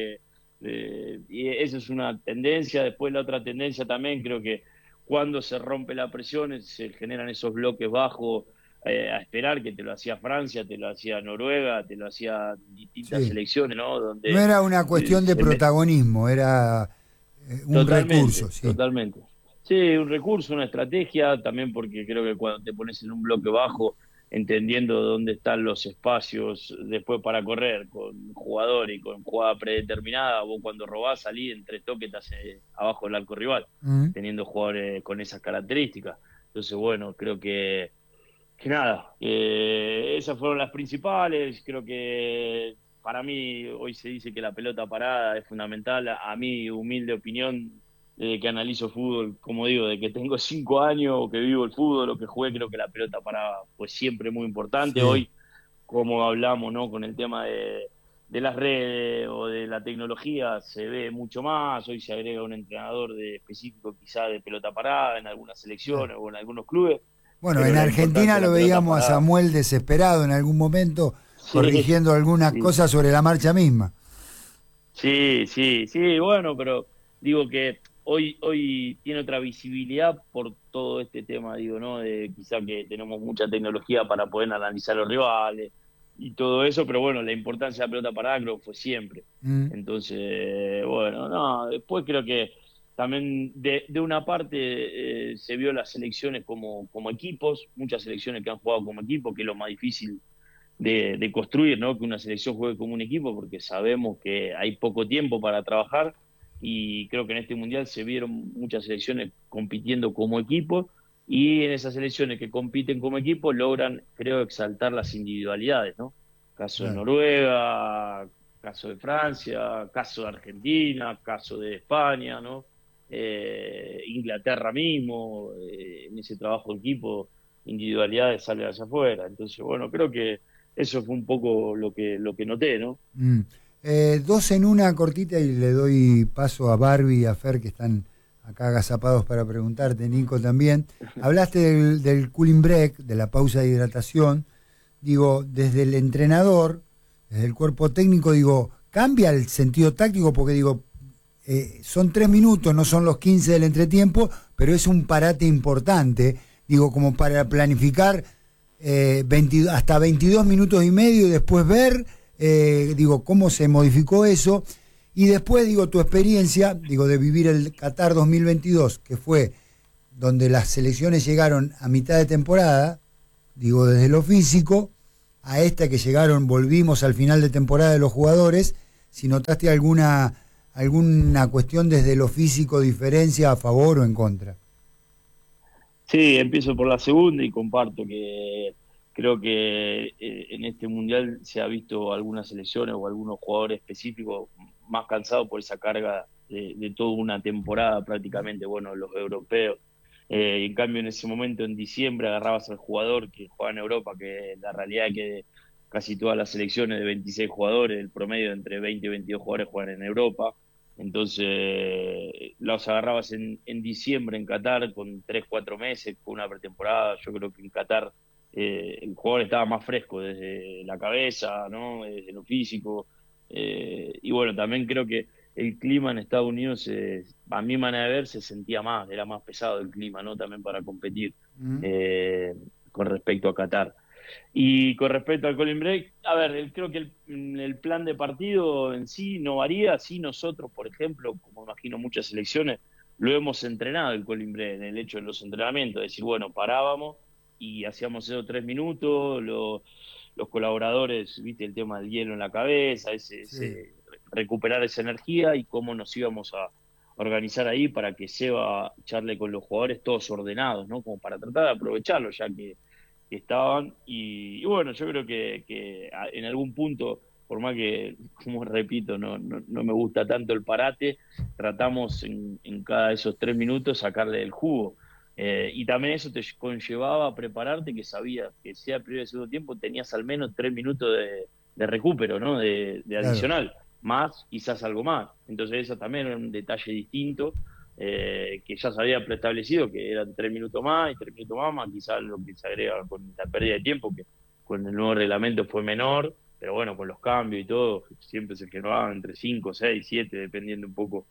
[SPEAKER 14] Y eso es una tendencia. Después la otra tendencia también, creo que cuando se rompe la presión, se generan esos bloques bajos a esperar, que te lo hacía Francia, te lo hacía Noruega, te lo hacía distintas selecciones, ¿no? Donde
[SPEAKER 10] no era una cuestión de protagonismo, era un recurso. Sí.
[SPEAKER 14] Totalmente. Sí, un recurso, una estrategia, también porque creo que cuando te pones en un bloque bajo, entendiendo dónde están los espacios después para correr, con jugador y con jugada predeterminada, vos cuando robás salís en 3 toques estás abajo del arco rival, teniendo jugadores con esas características. Entonces, bueno, creo que nada, esas fueron las principales. Creo que para mí hoy se dice que la pelota parada es fundamental. A mi humilde opinión, desde que analizo fútbol, como digo, de que tengo 5 años, o que vivo el fútbol, o que jugué, creo que la pelota parada pues siempre muy importante. Sí. Hoy, como hablamos, ¿no? Con el tema de las redes o de la tecnología, se ve mucho más. Hoy se agrega un entrenador específico quizá de pelota parada en algunas selecciones o en algunos clubes.
[SPEAKER 10] Bueno, pero en Argentina lo veíamos a Samuel desesperado en algún momento, corrigiendo algunas cosas sobre la marcha misma.
[SPEAKER 14] Sí, bueno, pero digo que hoy tiene otra visibilidad por todo este tema, digo, ¿no? De quizá que tenemos mucha tecnología para poder analizar los rivales y todo eso, pero bueno, la importancia de la pelota parada creo que fue siempre. Entonces, bueno, no, después creo que también de una parte se vio las selecciones como equipos, muchas selecciones que han jugado como equipo, que es lo más difícil de construir, ¿no? Que una selección juegue como un equipo, porque sabemos que hay poco tiempo para trabajar, y creo que en este mundial se vieron muchas selecciones compitiendo como equipo, y en esas selecciones que compiten como equipo logran, creo, exaltar las individualidades, ¿no? Caso de Noruega, caso de Francia, caso de Argentina, caso de España, ¿no? Inglaterra mismo, en ese trabajo de equipo, individualidades salen hacia afuera. Entonces, bueno, creo que eso fue un poco lo que noté, ¿no?
[SPEAKER 10] 2 en una cortita, y le doy paso a Barbie y a Fer, que están acá agazapados para preguntarte, Nico también. Hablaste del cooling break, de la pausa de hidratación. Digo, desde el entrenador, desde el cuerpo técnico, digo, ¿cambia el sentido táctico? Porque digo, son 3 minutos, no son los 15 del entretiempo, pero es un parate importante, digo, como para planificar hasta 22 minutos y medio y después ver, digo, cómo se modificó eso. Y después, digo, tu experiencia, digo, de vivir el Qatar 2022, que fue donde las selecciones llegaron a mitad de temporada, digo, desde lo físico, a esta que llegaron, volvimos al final de temporada de los jugadores, si notaste alguna cuestión desde lo físico, diferencia a favor o en contra.
[SPEAKER 14] Sí, empiezo por la segunda y comparto que creo que en este mundial se ha visto algunas selecciones o algunos jugadores específicos más cansados por esa carga de toda una temporada prácticamente, bueno, los europeos. En cambio, en ese momento, en diciembre, agarrabas al jugador que juega en Europa, que la realidad es que casi todas las selecciones de 26 jugadores, el promedio entre 20 y 22 jugadores juegan en Europa. Entonces, los agarrabas en diciembre en Qatar con 3-4 meses, con una pretemporada. Yo creo que en Qatar el jugador estaba más fresco desde la cabeza, ¿no? Desde lo físico. Y bueno, también creo que el clima en Estados Unidos, a mi manera de ver, se sentía más, era más pesado el clima, ¿no? También para competir con respecto a Qatar. Y con respecto al Colin Break, a ver, creo que el plan de partido en sí no varía. Sí, nosotros, por ejemplo, como imagino muchas selecciones, lo hemos entrenado el Colin Break en el hecho de los entrenamientos, es decir, bueno, parábamos y hacíamos esos 3 minutos, los colaboradores, viste, el tema del hielo en la cabeza, recuperar esa energía y cómo nos íbamos a organizar ahí para que Seba charle con los jugadores todos ordenados, ¿no? Como para tratar de aprovecharlo, ya que estaban. Y bueno, yo creo que en algún punto, por más que, como repito, no me gusta tanto el parate, tratamos en cada de esos 3 minutos sacarle el jugo. Y también eso te conllevaba a prepararte, que sabías que sea primero y segundo tiempo tenías al menos 3 minutos de recupero, ¿no? De adicional, más quizás algo más. Entonces eso también era un detalle distinto, que ya se había preestablecido, que eran 3 minutos más y 3 minutos más, quizás lo que se agrega con la pérdida de tiempo, que con el nuevo reglamento fue menor, pero bueno, con los cambios y todo, siempre se generaba entre 5, 6, 7, dependiendo un poco.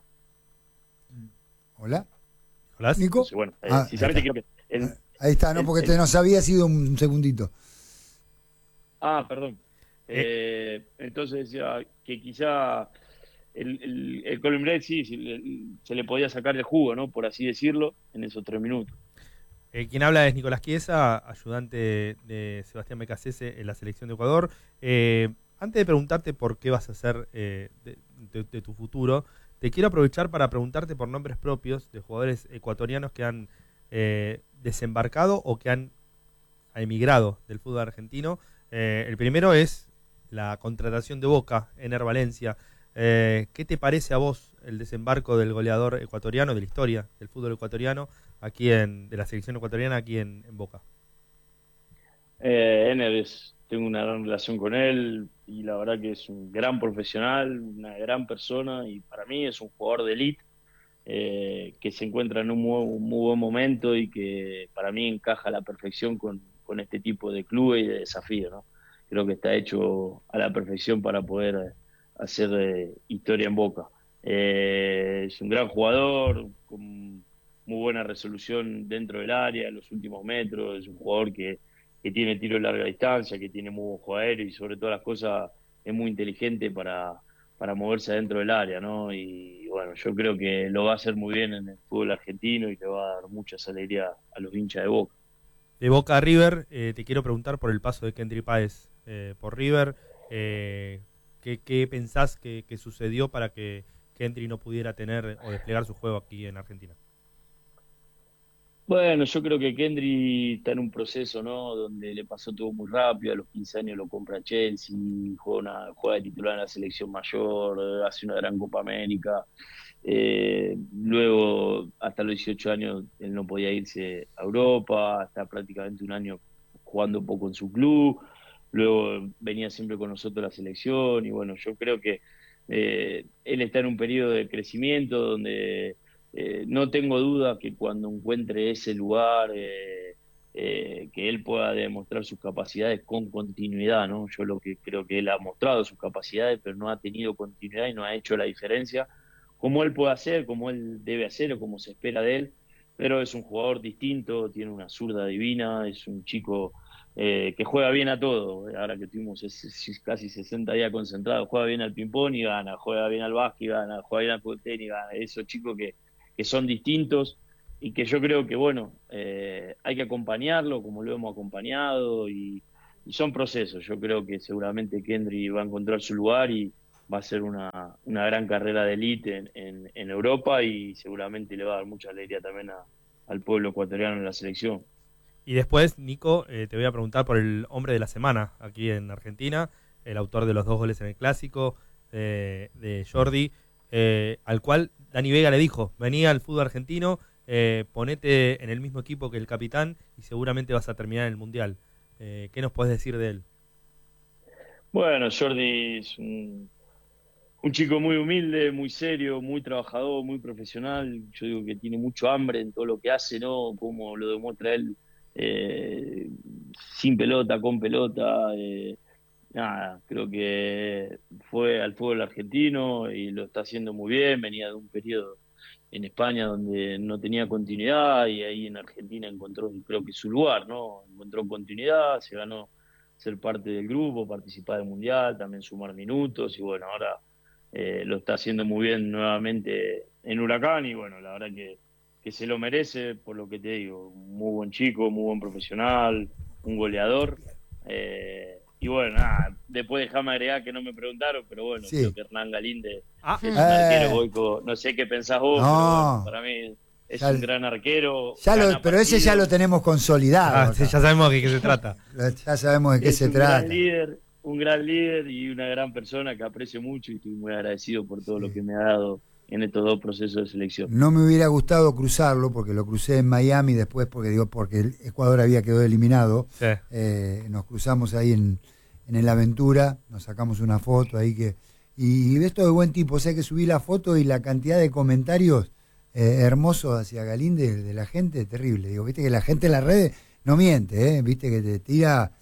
[SPEAKER 10] Hola.
[SPEAKER 12] Hola,
[SPEAKER 10] Nico.
[SPEAKER 14] Entonces, bueno, sinceramente creo que...
[SPEAKER 10] Ahí está, ¿no? Porque nos había sido un segundito.
[SPEAKER 14] Perdón. Entonces decía que quizá el Colin Break sí se le podía sacar el jugo, ¿no? Por así decirlo, en esos 3 minutos.
[SPEAKER 12] Quien habla es Nicolás Chiesa, ayudante de Sebastián Becasese en la selección de Ecuador. Antes de preguntarte por qué vas a hacer de tu futuro, te quiero aprovechar para preguntarte por nombres propios de jugadores ecuatorianos que han desembarcado o que han emigrado del fútbol argentino. El primero es la contratación de Boca, Ener Valencia. ¿Qué te parece a vos el desembarco del goleador ecuatoriano, de la historia del fútbol ecuatoriano, de la selección ecuatoriana aquí en Boca?
[SPEAKER 14] Ener tengo una gran relación con él y la verdad que es un gran profesional, una gran persona, y para mí es un jugador de elite que se encuentra en un muy buen momento y que para mí encaja a la perfección con este tipo de clubes y de desafíos, ¿no? Creo que está hecho a la perfección para poder hacer historia en Boca. Es un gran jugador, con muy buena resolución dentro del área, en los últimos metros. Es un jugador que tiene tiro de larga distancia, que tiene muy buen juego aéreo y sobre todas las cosas es muy inteligente para moverse dentro del área, ¿no? Y bueno, yo creo que lo va a hacer muy bien en el fútbol argentino y le va a dar mucha alegría a los hinchas de Boca.
[SPEAKER 12] De Boca a River, te quiero preguntar por el paso de Kendry Páez por River. ¿Qué pensás que sucedió para que Kendry no pudiera tener o desplegar su juego aquí en Argentina?
[SPEAKER 14] Bueno, yo creo que Kendry está en un proceso, ¿no? Donde le pasó todo muy rápido. A los 15 años lo compra Chelsea, juega de titular en la selección mayor, hace una gran Copa América. Luego, hasta los 18 años, él no podía irse a Europa, hasta prácticamente un año jugando poco en su club. Luego venía siempre con nosotros a la selección y bueno, yo creo que él está en un periodo de crecimiento donde no tengo duda que cuando encuentre ese lugar que él pueda demostrar sus capacidades con continuidad, ¿no? Yo lo que creo que él ha mostrado sus capacidades, pero no ha tenido continuidad y no ha hecho la diferencia como él puede hacer, como él debe hacer o como se espera de él, pero es un jugador distinto, tiene una zurda divina, es un chico que juega bien a todo. Ahora que tuvimos casi 60 días concentrados, juega bien al ping-pong y gana, juega bien al básquet y gana, juega bien al fútbol tenis y gana. Esos chicos que son distintos y que yo creo que, bueno, hay que acompañarlo como lo hemos acompañado y son procesos. Yo creo que seguramente Kendry va a encontrar su lugar y va a ser una gran carrera de élite en Europa y seguramente le va a dar mucha alegría también al pueblo ecuatoriano en la selección.
[SPEAKER 12] Y después, Nico, te voy a preguntar por el hombre de la semana aquí en Argentina, el autor de los 2 goles en el Clásico, de Jordi, al cual Dani Vega le dijo, vení al fútbol argentino, ponete en el mismo equipo que el capitán y seguramente vas a terminar en el Mundial. ¿Qué nos podés decir de él?
[SPEAKER 14] Bueno, Jordi es un chico muy humilde, muy serio, muy trabajador, muy profesional. Yo digo que tiene mucho hambre en todo lo que hace, ¿no? Como lo demuestra él, sin pelota, con pelota. Nada, creo que fue al fútbol argentino y lo está haciendo muy bien. Venía de un periodo en España donde no tenía continuidad y ahí en Argentina encontró, creo que su lugar, ¿no? Encontró continuidad, se ganó ser parte del grupo, participar del Mundial, también sumar minutos y bueno, ahora lo está haciendo muy bien nuevamente en Huracán y bueno, la verdad que se lo merece por lo que te digo, muy buen chico, muy buen profesional, un goleador y bueno, nada, después déjame agregar que no me preguntaron, pero bueno,
[SPEAKER 10] Sí.
[SPEAKER 14] creo que Hernán Galíndez es un arquero, Goico, no sé qué pensás vos,
[SPEAKER 10] No.
[SPEAKER 14] pero bueno, para mí es
[SPEAKER 10] Ya-
[SPEAKER 14] un gran arquero.
[SPEAKER 10] Pero ese ya lo tenemos consolidado.
[SPEAKER 12] Sí, ya sabemos de qué se trata.
[SPEAKER 10] Ya sabemos de qué
[SPEAKER 14] Es
[SPEAKER 10] se
[SPEAKER 14] un
[SPEAKER 10] trata.
[SPEAKER 14] un gran líder y una gran persona que aprecio mucho y estoy muy agradecido por todo lo que me ha dado en estos 2 procesos de selección.
[SPEAKER 10] No me hubiera gustado cruzarlo porque lo crucé en Miami después porque el Ecuador había quedado eliminado.
[SPEAKER 12] Sí.
[SPEAKER 10] Nos cruzamos ahí en el Aventura, nos sacamos una foto ahí y esto de buen tipo, o sea que subí la foto y la cantidad de comentarios hermosos hacia Galíndez de la gente, terrible. Digo, viste que la gente en las redes no miente, viste que te tira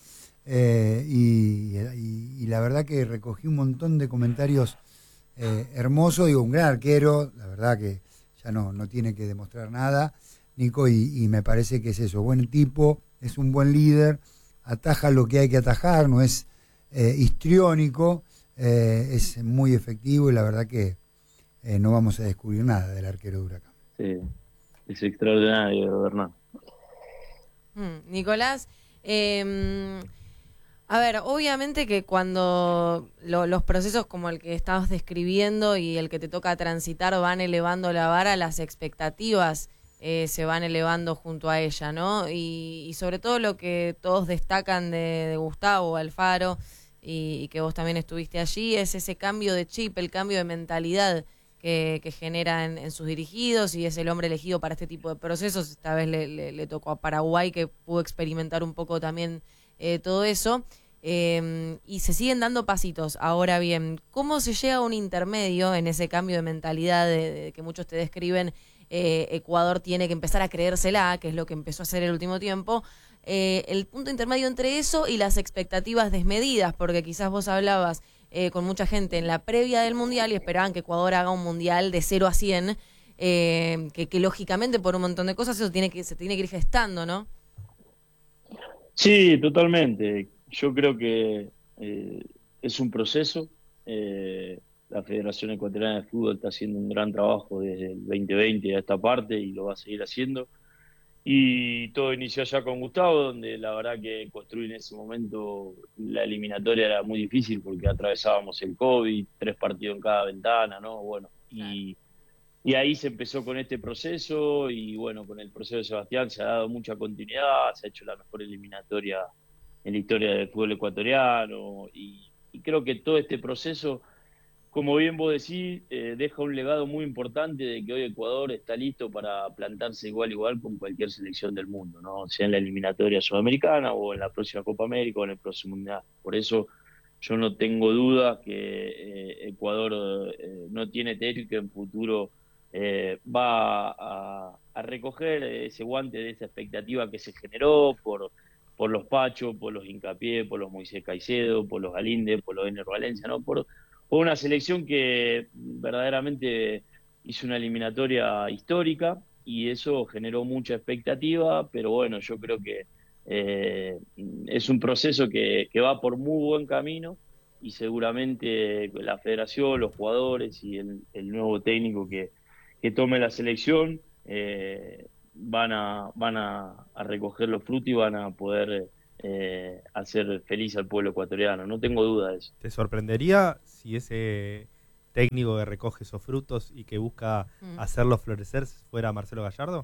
[SPEAKER 10] y la verdad que recogí un montón de comentarios hermosos, digo, un gran arquero, la verdad que ya no tiene que demostrar nada, Nico, y me parece que es eso, buen tipo, es un buen líder, ataja lo que hay que atajar, no es histriónico, es muy efectivo y la verdad que no vamos a descubrir nada del arquero de Huracán.
[SPEAKER 14] Sí, es extraordinario, Hernán.
[SPEAKER 2] Nicolás, a ver, obviamente que cuando los procesos como el que estabas describiendo y el que te toca transitar van elevando la vara, las expectativas se van elevando junto a ella, ¿no? Y sobre todo lo que todos destacan de Gustavo Alfaro y que vos también estuviste allí, es ese cambio de chip, el cambio de mentalidad que genera en sus dirigidos y es el hombre elegido para este tipo de procesos. Esta vez le tocó a Paraguay, que pudo experimentar un poco también todo eso. Y se siguen dando pasitos. Ahora bien, ¿cómo se llega a un intermedio en ese cambio de mentalidad de que muchos te describen? Ecuador tiene que empezar a creérsela, que es lo que empezó a hacer el último tiempo. El punto intermedio entre eso y las expectativas desmedidas, porque quizás vos hablabas con mucha gente en la previa del Mundial y esperaban que Ecuador haga un Mundial de 0 a 100, que lógicamente por un montón de cosas eso se tiene que ir gestando, ¿no?
[SPEAKER 14] Sí, totalmente. Yo creo que es un proceso. La Federación Ecuatoriana de Fútbol está haciendo un gran trabajo desde el 2020 a esta parte y lo va a seguir haciendo. Y todo inició ya con Gustavo, donde la verdad que construir en ese momento la eliminatoria era muy difícil porque atravesábamos el COVID, 3 partidos en cada ventana, ¿no? Bueno, y ahí se empezó con este proceso y bueno, con el proceso de Sebastián se ha dado mucha continuidad, se ha hecho la mejor eliminatoria en la historia del fútbol ecuatoriano y creo que todo este proceso, como bien vos decís, deja un legado muy importante de que hoy Ecuador está listo para plantarse igual con cualquier selección del mundo, ¿no? Sea en la eliminatoria sudamericana o en la próxima Copa América o en el próximo Mundial. Por eso yo no tengo duda que Ecuador no tiene techo y que en futuro va a recoger ese guante de esa expectativa que se generó por los Pachos, por los Hincapié, por los Moisés Caicedo, por los Galíndez, por los Ener Valencia, ¿no? Por una selección que verdaderamente hizo una eliminatoria histórica y eso generó mucha expectativa, pero bueno, yo creo que es un proceso que va por muy buen camino y seguramente la federación, los jugadores y el nuevo técnico que tome la selección van a recoger los frutos y van a poder hacer feliz al pueblo ecuatoriano, no tengo duda de eso.
[SPEAKER 12] ¿Te sorprendería si ese técnico que recoge esos frutos y que busca hacerlos florecer fuera Marcelo Gallardo?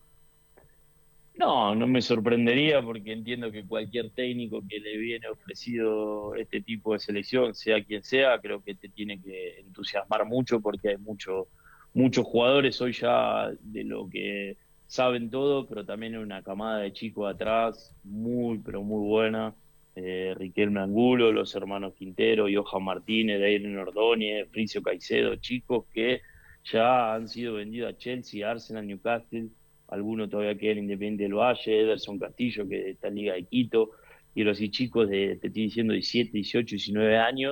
[SPEAKER 14] No me sorprendería porque entiendo que cualquier técnico que le viene ofrecido este tipo de selección, sea quien sea, creo que te tiene que entusiasmar mucho porque hay muchos jugadores hoy ya de lo que saben todo, pero también hay una camada de chicos atrás muy, pero muy buena. Riquelme Angulo, los hermanos Quintero, Johan Martínez, Deiren Ordóñez, Fricio Caicedo, chicos que ya han sido vendidos a Chelsea, Arsenal, Newcastle, algunos todavía quedan en Independiente del Valle, Ederson Castillo, que está en Liga de Quito, y los chicos te estoy diciendo, 17, 18, 19 años,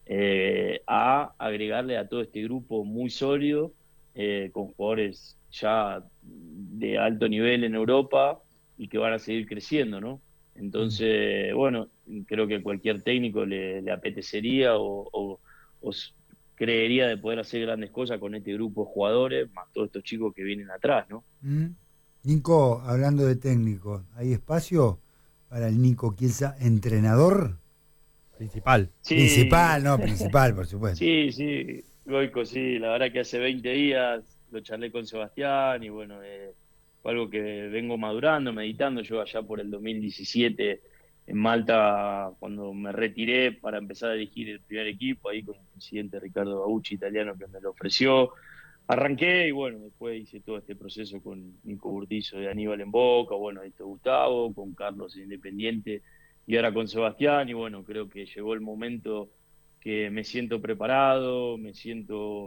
[SPEAKER 14] a agregarle a todo este grupo muy sólido, con jugadores ya de alto nivel en Europa y que van a seguir creciendo, ¿no? Entonces, bueno, creo que cualquier técnico le apetecería o creería de poder hacer grandes cosas con este grupo de jugadores, más todos estos chicos que vienen atrás, ¿no?
[SPEAKER 10] Nico, hablando de técnico, ¿hay espacio para el Nico Chiesa, entrenador?
[SPEAKER 12] Principal.
[SPEAKER 14] Sí.
[SPEAKER 10] Principal, por supuesto.
[SPEAKER 14] Sí, Goico, sí, la verdad que hace 20 días lo charlé con Sebastián y bueno, fue algo que vengo madurando, meditando. Yo allá por el 2017 en Malta, cuando me retiré para empezar a dirigir el primer equipo, ahí con el presidente Ricardo Bauchi, italiano, que me lo ofreció. Arranqué y bueno, después hice todo este proceso con Nico Burdizo de Aníbal en Boca, bueno, Gustavo, con Carlos en Independiente y ahora con Sebastián y bueno, creo que llegó el momento que me siento preparado, me siento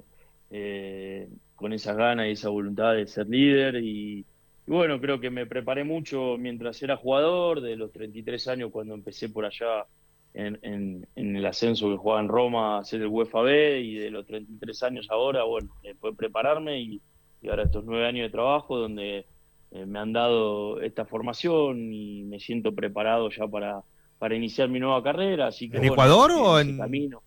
[SPEAKER 14] con esas ganas y esa voluntad de ser líder y bueno, creo que me preparé mucho mientras era jugador, de los 33 años cuando empecé por allá en el ascenso que jugaba en Roma a hacer el UEFA B y de los 33 años ahora, bueno, después prepararme y ahora estos 9 años de trabajo donde me han dado esta formación y me siento preparado ya para iniciar mi nueva carrera. Así que,
[SPEAKER 12] ¿En Ecuador o en
[SPEAKER 14] camino?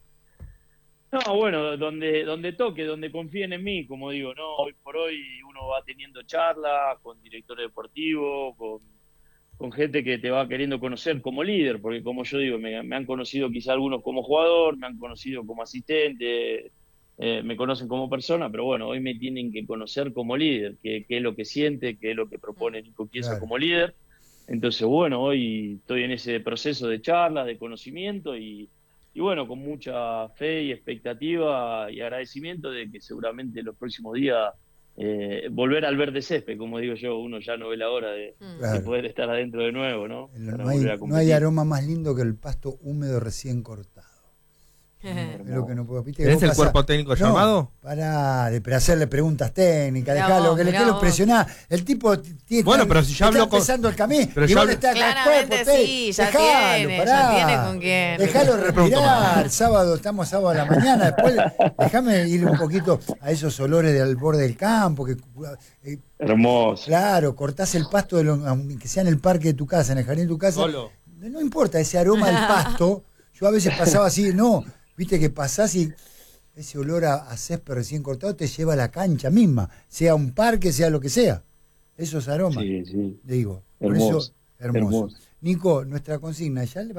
[SPEAKER 14] No, bueno, donde toque, donde confíen en mí, como digo, no, hoy por hoy uno va teniendo charlas con directores deportivos, con gente que te va queriendo conocer como líder, porque como yo digo, me han conocido quizá algunos como jugador, me han conocido como asistente, me conocen como persona, pero bueno, hoy me tienen que conocer como líder, qué es lo que siente, qué es lo que propone Nico Chiesa como líder. Entonces, bueno, hoy estoy en ese proceso de charlas, de conocimiento y bueno, con mucha fe y expectativa y agradecimiento de que seguramente en los próximos días volver al verde césped, como digo yo, uno ya no ve la hora de poder estar adentro de nuevo, ¿no?
[SPEAKER 10] No hay aroma más lindo que el pasto húmedo recién cortado. Es lo que no puedo.
[SPEAKER 12] ¿Tenés el cuerpo técnico llamado?
[SPEAKER 10] Para hacerle preguntas técnicas, dejalo, que le quiero presionar. El tipo
[SPEAKER 12] bueno, pero si ya habló con...
[SPEAKER 10] empezando el camino.
[SPEAKER 12] Pero
[SPEAKER 10] y
[SPEAKER 12] ya
[SPEAKER 10] vos estás
[SPEAKER 2] claramente sí, ya tiene con quién.
[SPEAKER 10] Dejalo respirar. Estamos sábado a la mañana. Después déjame ir un poquito a esos olores del borde del campo.
[SPEAKER 14] Hermoso.
[SPEAKER 10] Claro, cortás el pasto, que sea en el parque de tu casa, en el jardín de tu casa.
[SPEAKER 12] Solo.
[SPEAKER 10] No importa, ese aroma del pasto. Yo a veces pasaba así, viste que pasás y ese olor a césped recién cortado te lleva a la cancha misma, sea un parque, sea lo que sea. Esos aromas, digo.
[SPEAKER 14] Hermoso,
[SPEAKER 10] por eso, hermoso. Nico, nuestra consigna,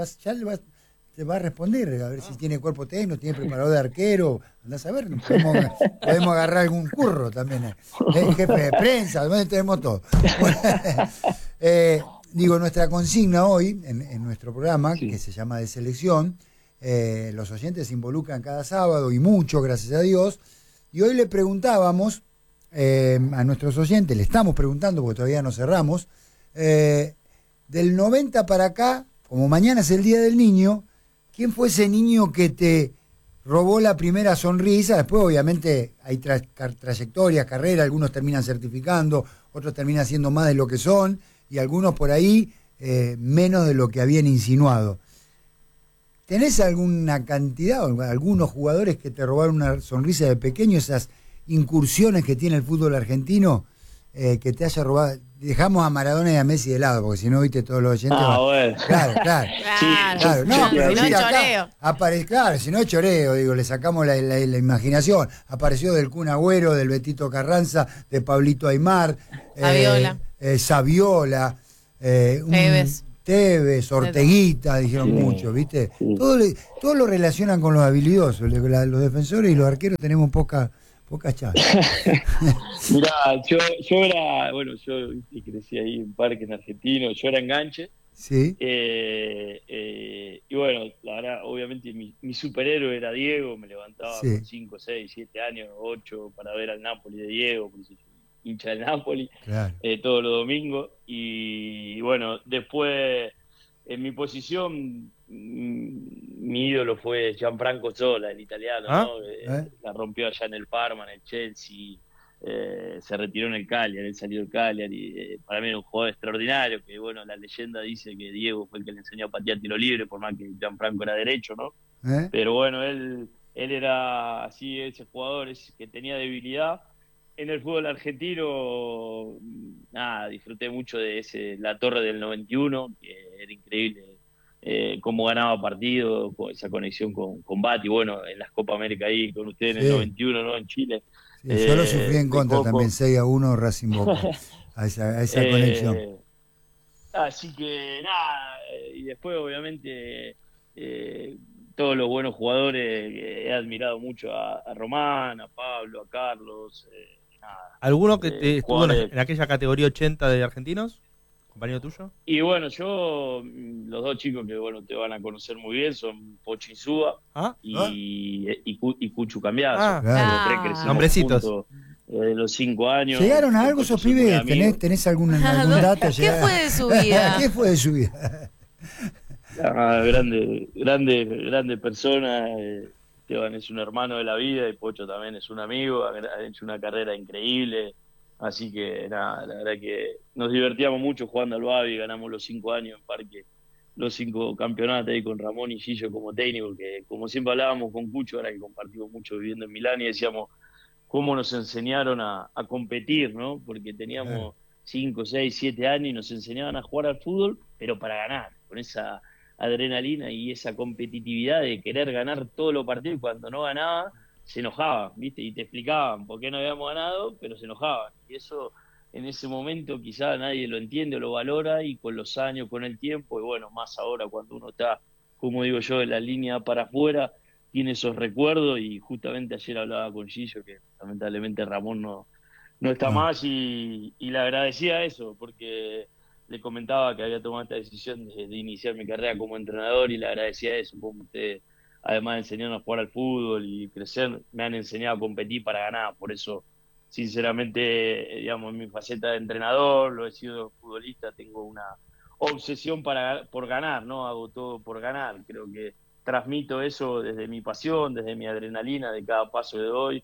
[SPEAKER 10] te va a responder, a ver si tiene cuerpo técnico, tiene preparador de arquero, andás a ver, podemos agarrar algún curro también. Jefe de prensa, tenemos todo. Digo, nuestra consigna hoy, en nuestro programa, que se llama De Selección, los oyentes se involucran cada sábado y mucho, gracias a Dios, y hoy le preguntábamos a nuestros oyentes, le estamos preguntando porque todavía no cerramos, del 90 para acá, como mañana es el Día del Niño, ¿quién fue ese niño que te robó la primera sonrisa? Después obviamente hay trayectorias, carreras, algunos terminan certificando, otros terminan siendo más de lo que son, y algunos por ahí menos de lo que habían insinuado. ¿Tenés alguna cantidad, algunos jugadores que te robaron una sonrisa de pequeño, esas incursiones que tiene el fútbol argentino, que te haya robado. Dejamos a Maradona y a Messi de lado, porque si no, viste, todos los oyentes.
[SPEAKER 14] Bueno.
[SPEAKER 10] Claro.
[SPEAKER 14] Claro.
[SPEAKER 10] No, pero
[SPEAKER 2] si no
[SPEAKER 10] viste,
[SPEAKER 2] choreo.
[SPEAKER 10] acá, claro, si no es choreo, digo, le sacamos la imaginación. Apareció del Kun Agüero, del Betito Carranza, de Pablito Aimar, Saviola, Tevez, Orteguita, dijeron mucho, ¿viste?
[SPEAKER 14] Sí.
[SPEAKER 10] Todo lo relacionan con los habilidosos. Los defensores y los arqueros tenemos poca chance.
[SPEAKER 14] Mirá, yo era, yo crecí ahí en Parque, en Argentino, yo era enganche.
[SPEAKER 10] Sí.
[SPEAKER 14] Y bueno, la verdad, obviamente mi superhéroe era Diego, me levantaba con 5, 6, 7 años, 8 para ver al Napoli de Diego, porque soy hincha del Napoli,
[SPEAKER 10] claro.
[SPEAKER 14] Todos los domingos. Y bueno, después en mi posición, mi ídolo fue Gianfranco Zola, el italiano, ¿no? La rompió allá en el Parma, en el Chelsea, se retiró en el Cagliari, él salió del Cagliari, para mí era un jugador extraordinario, que bueno, la leyenda dice que Diego fue el que le enseñó a patear tiro libre, por más que Gianfranco era derecho, ¿no? Pero bueno, él era así, ese jugador que tenía debilidad. En el fútbol argentino, disfruté mucho de la Torre del 91, que era increíble cómo ganaba partidos, con esa conexión con Bati, bueno, en las Copa América ahí con ustedes en el 91, ¿no? En Chile.
[SPEAKER 10] Sí, yo lo sufrí en contra también, 6-1 Racing Boca, a esa conexión.
[SPEAKER 14] Así que nada, y después obviamente todos los buenos jugadores, he admirado mucho a Román, a Pablo, a Carlos.
[SPEAKER 12] ¿Alguno que te estuvo en aquella categoría 80 de argentinos? ¿Compañero tuyo?
[SPEAKER 14] Y bueno, los dos chicos que bueno te van a conocer muy bien son Pocho Insúa y Cuchu Cambiazo.
[SPEAKER 12] Nombrecitos.
[SPEAKER 14] De los 5 años.
[SPEAKER 10] ¿Llegaron a algo esos pibes? ¿Tenés algún dato?
[SPEAKER 2] ¿Qué fue de su vida?
[SPEAKER 10] ¿Qué fue de su vida?
[SPEAKER 14] Grande persona. Esteban es un hermano de la vida y Pocho también es un amigo, ha hecho una carrera increíble, así que nada, la verdad que nos divertíamos mucho jugando al Babi, ganamos los 5 años en Parque, los 5 campeonatos ahí con Ramón y Gillo como técnico, que como siempre hablábamos con Cucho, ahora que compartimos mucho viviendo en Milán, y decíamos cómo nos enseñaron a competir, ¿no? Porque teníamos 5, 6, 7 años y nos enseñaban a jugar al fútbol, pero para ganar, con esa adrenalina y esa competitividad de querer ganar todos los partidos, y cuando no ganaba se enojaban, ¿viste? Y te explicaban por qué no habíamos ganado, pero se enojaban. Y eso en ese momento quizá nadie lo entiende o lo valora, y con los años, con el tiempo, y bueno, más ahora cuando uno está, como digo yo, en la línea para afuera, tiene esos recuerdos. Y justamente ayer hablaba con Gillo, que lamentablemente Ramón no está más, y le agradecía eso, porque le comentaba que había tomado esta decisión de iniciar mi carrera como entrenador, y le agradecía eso, como ustedes, además de enseñarnos a jugar al fútbol y crecer, me han enseñado a competir para ganar. Por eso, sinceramente, digamos, en mi faceta de entrenador, lo he sido futbolista, tengo una obsesión por ganar, ¿no? Hago todo por ganar. Creo que transmito eso desde mi pasión, desde mi adrenalina de cada paso que doy,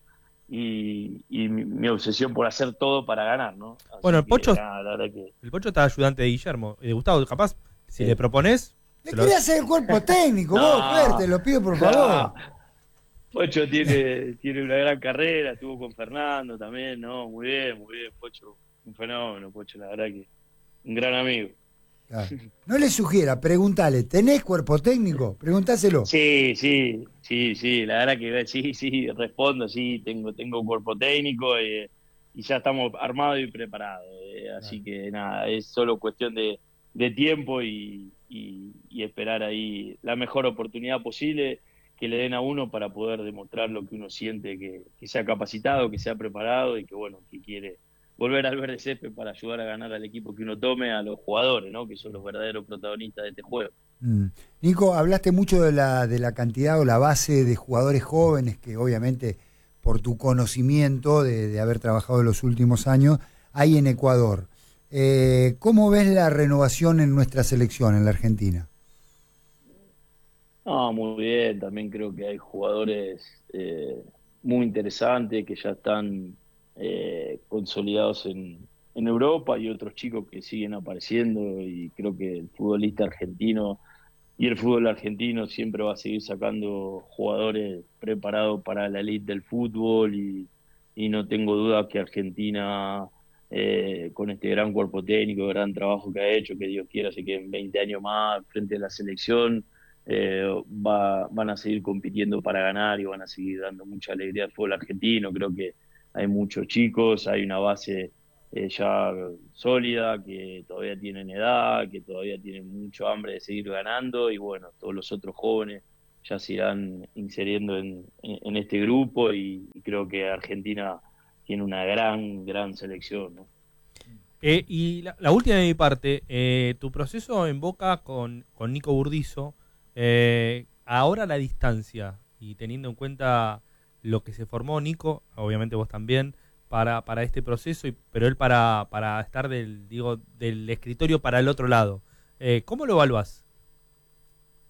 [SPEAKER 14] y mi obsesión por hacer todo para ganar, ¿no? Así
[SPEAKER 12] bueno, el Pocho,
[SPEAKER 14] la verdad que...
[SPEAKER 12] el Pocho está ayudante de Guillermo, de Gustavo, capaz, si le propones...
[SPEAKER 10] Le quería hacer el cuerpo técnico, vos, fuerte, lo pido por favor.
[SPEAKER 14] Pocho tiene una gran carrera, estuvo con Fernando también, ¿no? Muy bien, Pocho, un fenómeno, Pocho, la verdad que un gran amigo.
[SPEAKER 10] Claro. No le sugiera, pregúntale, ¿tenés cuerpo técnico? Preguntáselo.
[SPEAKER 14] Sí, la verdad que sí, respondo, sí, tengo cuerpo técnico, y ya estamos armados y preparados, así que nada, es solo cuestión de tiempo y esperar ahí la mejor oportunidad posible que le den a uno para poder demostrar lo que uno siente, que se ha capacitado, que se ha preparado, y que bueno, que quiere volver al verde césped para ayudar a ganar al equipo que uno tome, a los jugadores, ¿no? Que son los verdaderos protagonistas de este juego.
[SPEAKER 10] Nico, hablaste mucho de la cantidad o la base de jugadores jóvenes que obviamente por tu conocimiento de haber trabajado en los últimos años hay en Ecuador. ¿Cómo ves la renovación en nuestra selección, en la Argentina?
[SPEAKER 14] Muy bien, también creo que hay jugadores muy interesantes que ya están consolidados en Europa, y otros chicos que siguen apareciendo, y creo que el futbolista argentino y el fútbol argentino siempre va a seguir sacando jugadores preparados para la elite del fútbol, y y no tengo duda que Argentina, con este gran cuerpo técnico, gran trabajo que ha hecho, que Dios quiera, se queden 20 años más frente a la selección, van a seguir compitiendo para ganar y van a seguir dando mucha alegría al fútbol argentino. Creo que hay muchos chicos, hay una base ya sólida, que todavía tienen edad, que todavía tienen mucho hambre de seguir ganando, y bueno, todos los otros jóvenes ya se irán inseriendo en este grupo, y creo que Argentina tiene una gran selección, ¿no?
[SPEAKER 12] Y la última de mi parte, tu proceso en Boca con Nico Burdizo, ahora a la distancia, y teniendo en cuenta lo que se formó Nico, obviamente vos también, para este proceso, pero él para estar del escritorio para el otro lado. ¿Cómo lo evaluás?